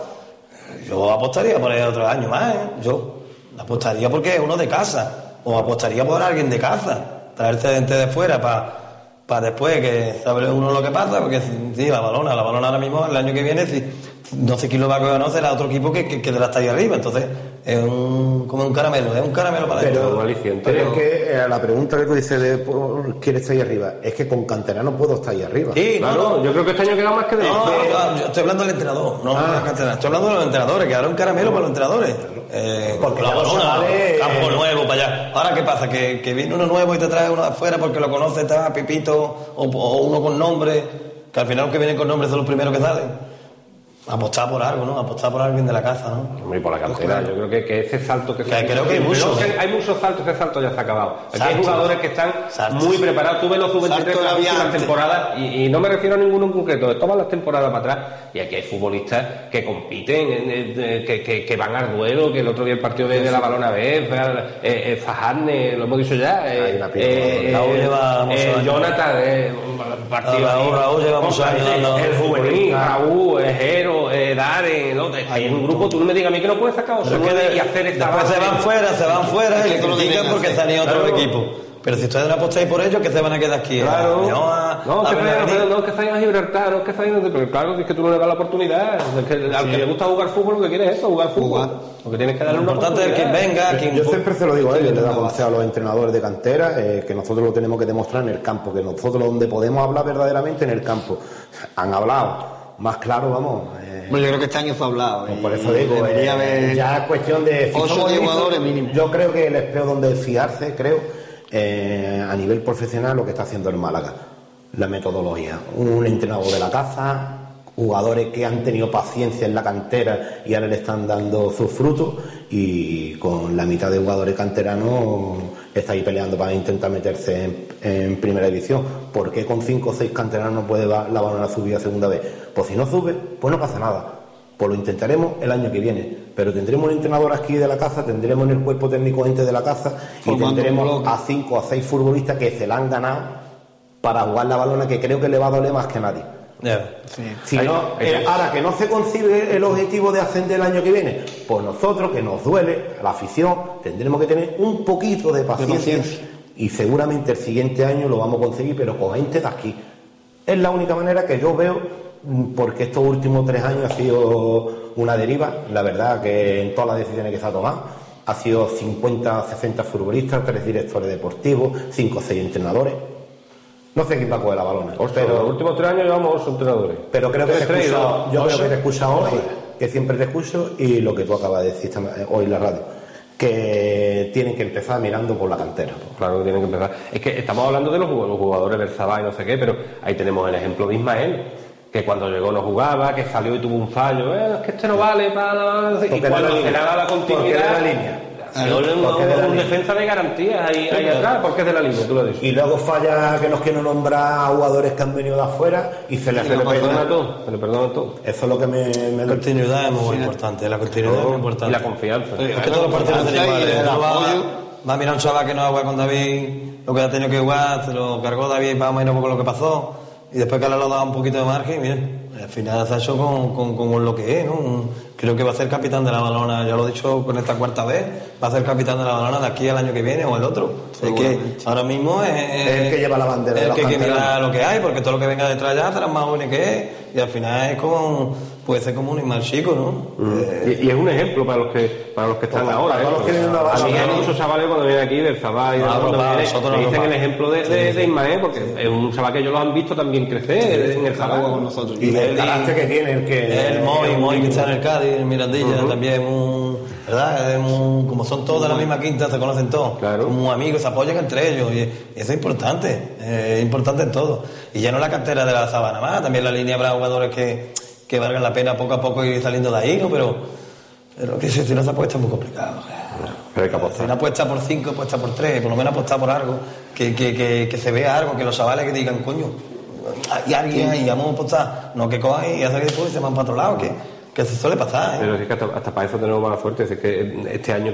Yo apostaría por el otro año más, ¿eh? Yo apostaría porque es uno de casa, o apostaría por alguien de casa, traerte gente de fuera para pa después que sabe uno lo que pasa, porque sí, la balona, la balona ahora mismo, el año que viene, si no sé quién lo va a conocer, será otro equipo que, que, que de la está ahí arriba, entonces es un, como un caramelo, es un caramelo para pero, esto. Pero es que eh, la pregunta que tú dices de por quién está ahí arriba, es que con Canterano puedo estar ahí arriba. Sí, claro, no, no, yo creo que este año queda más que de no, no, no, yo estoy hablando del entrenador, no ah. de Canterano, estoy hablando de los entrenadores, que ahora un caramelo para los entrenadores. Eh, porque la balona, vale, campo eh, nuevo para allá. Ahora, ¿qué pasa? Que, que viene uno nuevo y te trae uno de afuera porque lo conoce, está Pipito, o, o uno con nombre, que al final los que vienen con nombre son los primeros que salen. Apostar por algo, ¿no? Apostar por alguien de la casa, ¿no? Hombre, y por la cantera. Yo creo que, que ese salto que, que se creo que hay muchos. Hay muchos saltos, ese salto ya se ha acabado. Aquí hay jugadores que están Saltos. muy preparados. Tú ves los sub veintitrés las últimas temporadas, y, y no me refiero a ninguno en concreto, de todas las temporadas para atrás, y aquí hay futbolistas que compiten, eh, que, que, que van al duelo, que el otro día el partido de, de la Balona B, eh, eh, Fajarne, lo hemos dicho ya, eh, eh, Raúl lleva eh, Jonathan, eh, partido Raúl, Raúl lleva muchos años, el juvenil, Raúl, Jero, Dare. Hay un grupo, tú no me digas a mí que no puedes sacar otro y hacer esta después se van fuera, se van fuera y le critican porque se han ido a otro equipo. Pero si ustedes no apostáis por ellos, que se van a quedar aquí. Claro. No, a, no, a que vayan, no, que vayan a Gibraltar, no, que vayan, pero claro, es que tú no le das la oportunidad. Es que, al sí. que le gusta jugar fútbol, lo que quiere es eso, jugar fútbol. Jugar. Lo que tienes que darle lo una importante es que venga. Quien yo siempre se lo digo a ellos, le damos a los entrenadores de cantera, eh, que nosotros lo tenemos que demostrar en el campo, que nosotros donde podemos hablar verdaderamente en el campo. Han hablado. Más claro, vamos. Eh, bueno, yo creo que este año se ha hablado. Por eso digo, eh, ya es cuestión de. Si ocho jugadores mínimo. Yo creo que les espero donde fiarse, creo, eh, a nivel profesional, lo que está haciendo el Málaga. La metodología. Un entrenador de la casa, jugadores que han tenido paciencia en la cantera y ahora le están dando sus frutos, y con la mitad de jugadores canteranos está ahí peleando para intentar meterse en, en primera división. ¿Por qué con cinco o seis canteranos no puede la Balona subir a segunda vez? Pues si no sube, pues no pasa nada. Pues lo intentaremos el año que viene, pero tendremos un entrenador aquí de la casa, tendremos en el cuerpo técnico gente de la casa y tendremos a cinco o a seis futbolistas que se la han ganado para jugar la Balona, que creo que le va a doler más que a nadie. Yeah. Sí. Si no, eh, ahora que no se concibe el objetivo de ascender el año que viene, pues nosotros, que nos duele, la afición, tendremos que tener un poquito de paciencia, de paciencia. Y seguramente el siguiente año lo vamos a conseguir, pero con gente de aquí. Es la única manera que yo veo, porque estos últimos tres años ha sido una deriva. La verdad que en todas las decisiones que se ha tomado ha sido cincuenta, sesenta futbolistas, tres directores deportivos, cinco o seis entrenadores. No sé quién va a coger la Balona. Ostras, pero los últimos tres años llevamos ocho entrenadores. Pero creo que te he escuchado, yo creo que te he escuchado hoy, que siempre te escucho, y lo que tú acabas de decir hoy en la radio, que tienen que empezar mirando por la cantera. Claro que tienen que empezar. Es que estamos hablando de los jugadores del Sabá y no sé qué, pero ahí tenemos el ejemplo de Ismael, que cuando llegó no jugaba, que salió y tuvo un fallo. Eh, es que este no vale para la... Y cuando se le da la continuidad... la línea. No, un, un, un defensa de garantías ahí, ahí atrás, porque es de la línea, tú lo dices. Y luego falla que nos quieren nombrar a jugadores que han venido de afuera y se les se le perdona todo, se le perdona todo. Eso es lo que me, me la continuidad es muy importante, la continuidad es muy importante. Y la confianza. Es que todos los partidos son iguales. Va a mirar un chaval que no juega con David, lo que ha tenido que jugar, se lo cargó David más o menos con lo que pasó, y después que le ha dado un poquito de margen, miren, al final se ha hecho con, con, con lo que es, ¿no? Un, creo que va a ser capitán de la Balona, ya lo he dicho con esta cuarta vez, va a ser capitán de la Balona de aquí al año que viene o el otro. Es que ahora mismo es, es el que lleva la bandera. Es el de que hay que canteranos. mirar lo que hay, porque todo lo que venga detrás ya será más jóvenes que él, y al final es como, puede ser como un animal chico, ¿no? Mm. Eh, y, y es un ejemplo para los que para los que están para, ahora. para ¿eh? los que vienen de abajo, a mí hay claro. muchos chavales cuando vienen aquí del Zabal y del Ah, Fondo, papá, me vienen- nosotros me no, dicen papá. el ejemplo de, de, de Ismael, porque es un chaval que ellos lo han visto también crecer en el Zabal con nosotros. Y el carácter que tiene, el que... el Moy, Moy que está en el Cádiz, en Mirandilla, Uh-huh. también es un, ¿verdad? Es un, como son todos de la misma quinta, se conocen todos, Claro. como amigos, se apoyan entre ellos, y eso es importante, eh, es importante en todo. Y ya no la cantera de la Sabana más, también la línea habrá jugadores que, que valgan la pena poco a poco ir saliendo de ahí, ¿no? Pero, pero que si no se apuesta es muy complicado. Pero hay que Si apostar. no apuesta por cinco, apuesta por tres, por lo menos apuesta por algo, que, que, que, que se vea algo, que los chavales que digan, coño, hay alguien ahí, vamos a apostar, no que cojan y hacen que después se van para otro lado, que, que se suele pasar, ¿eh? Pero es que hasta, hasta para eso tenemos mala suerte. Es que este año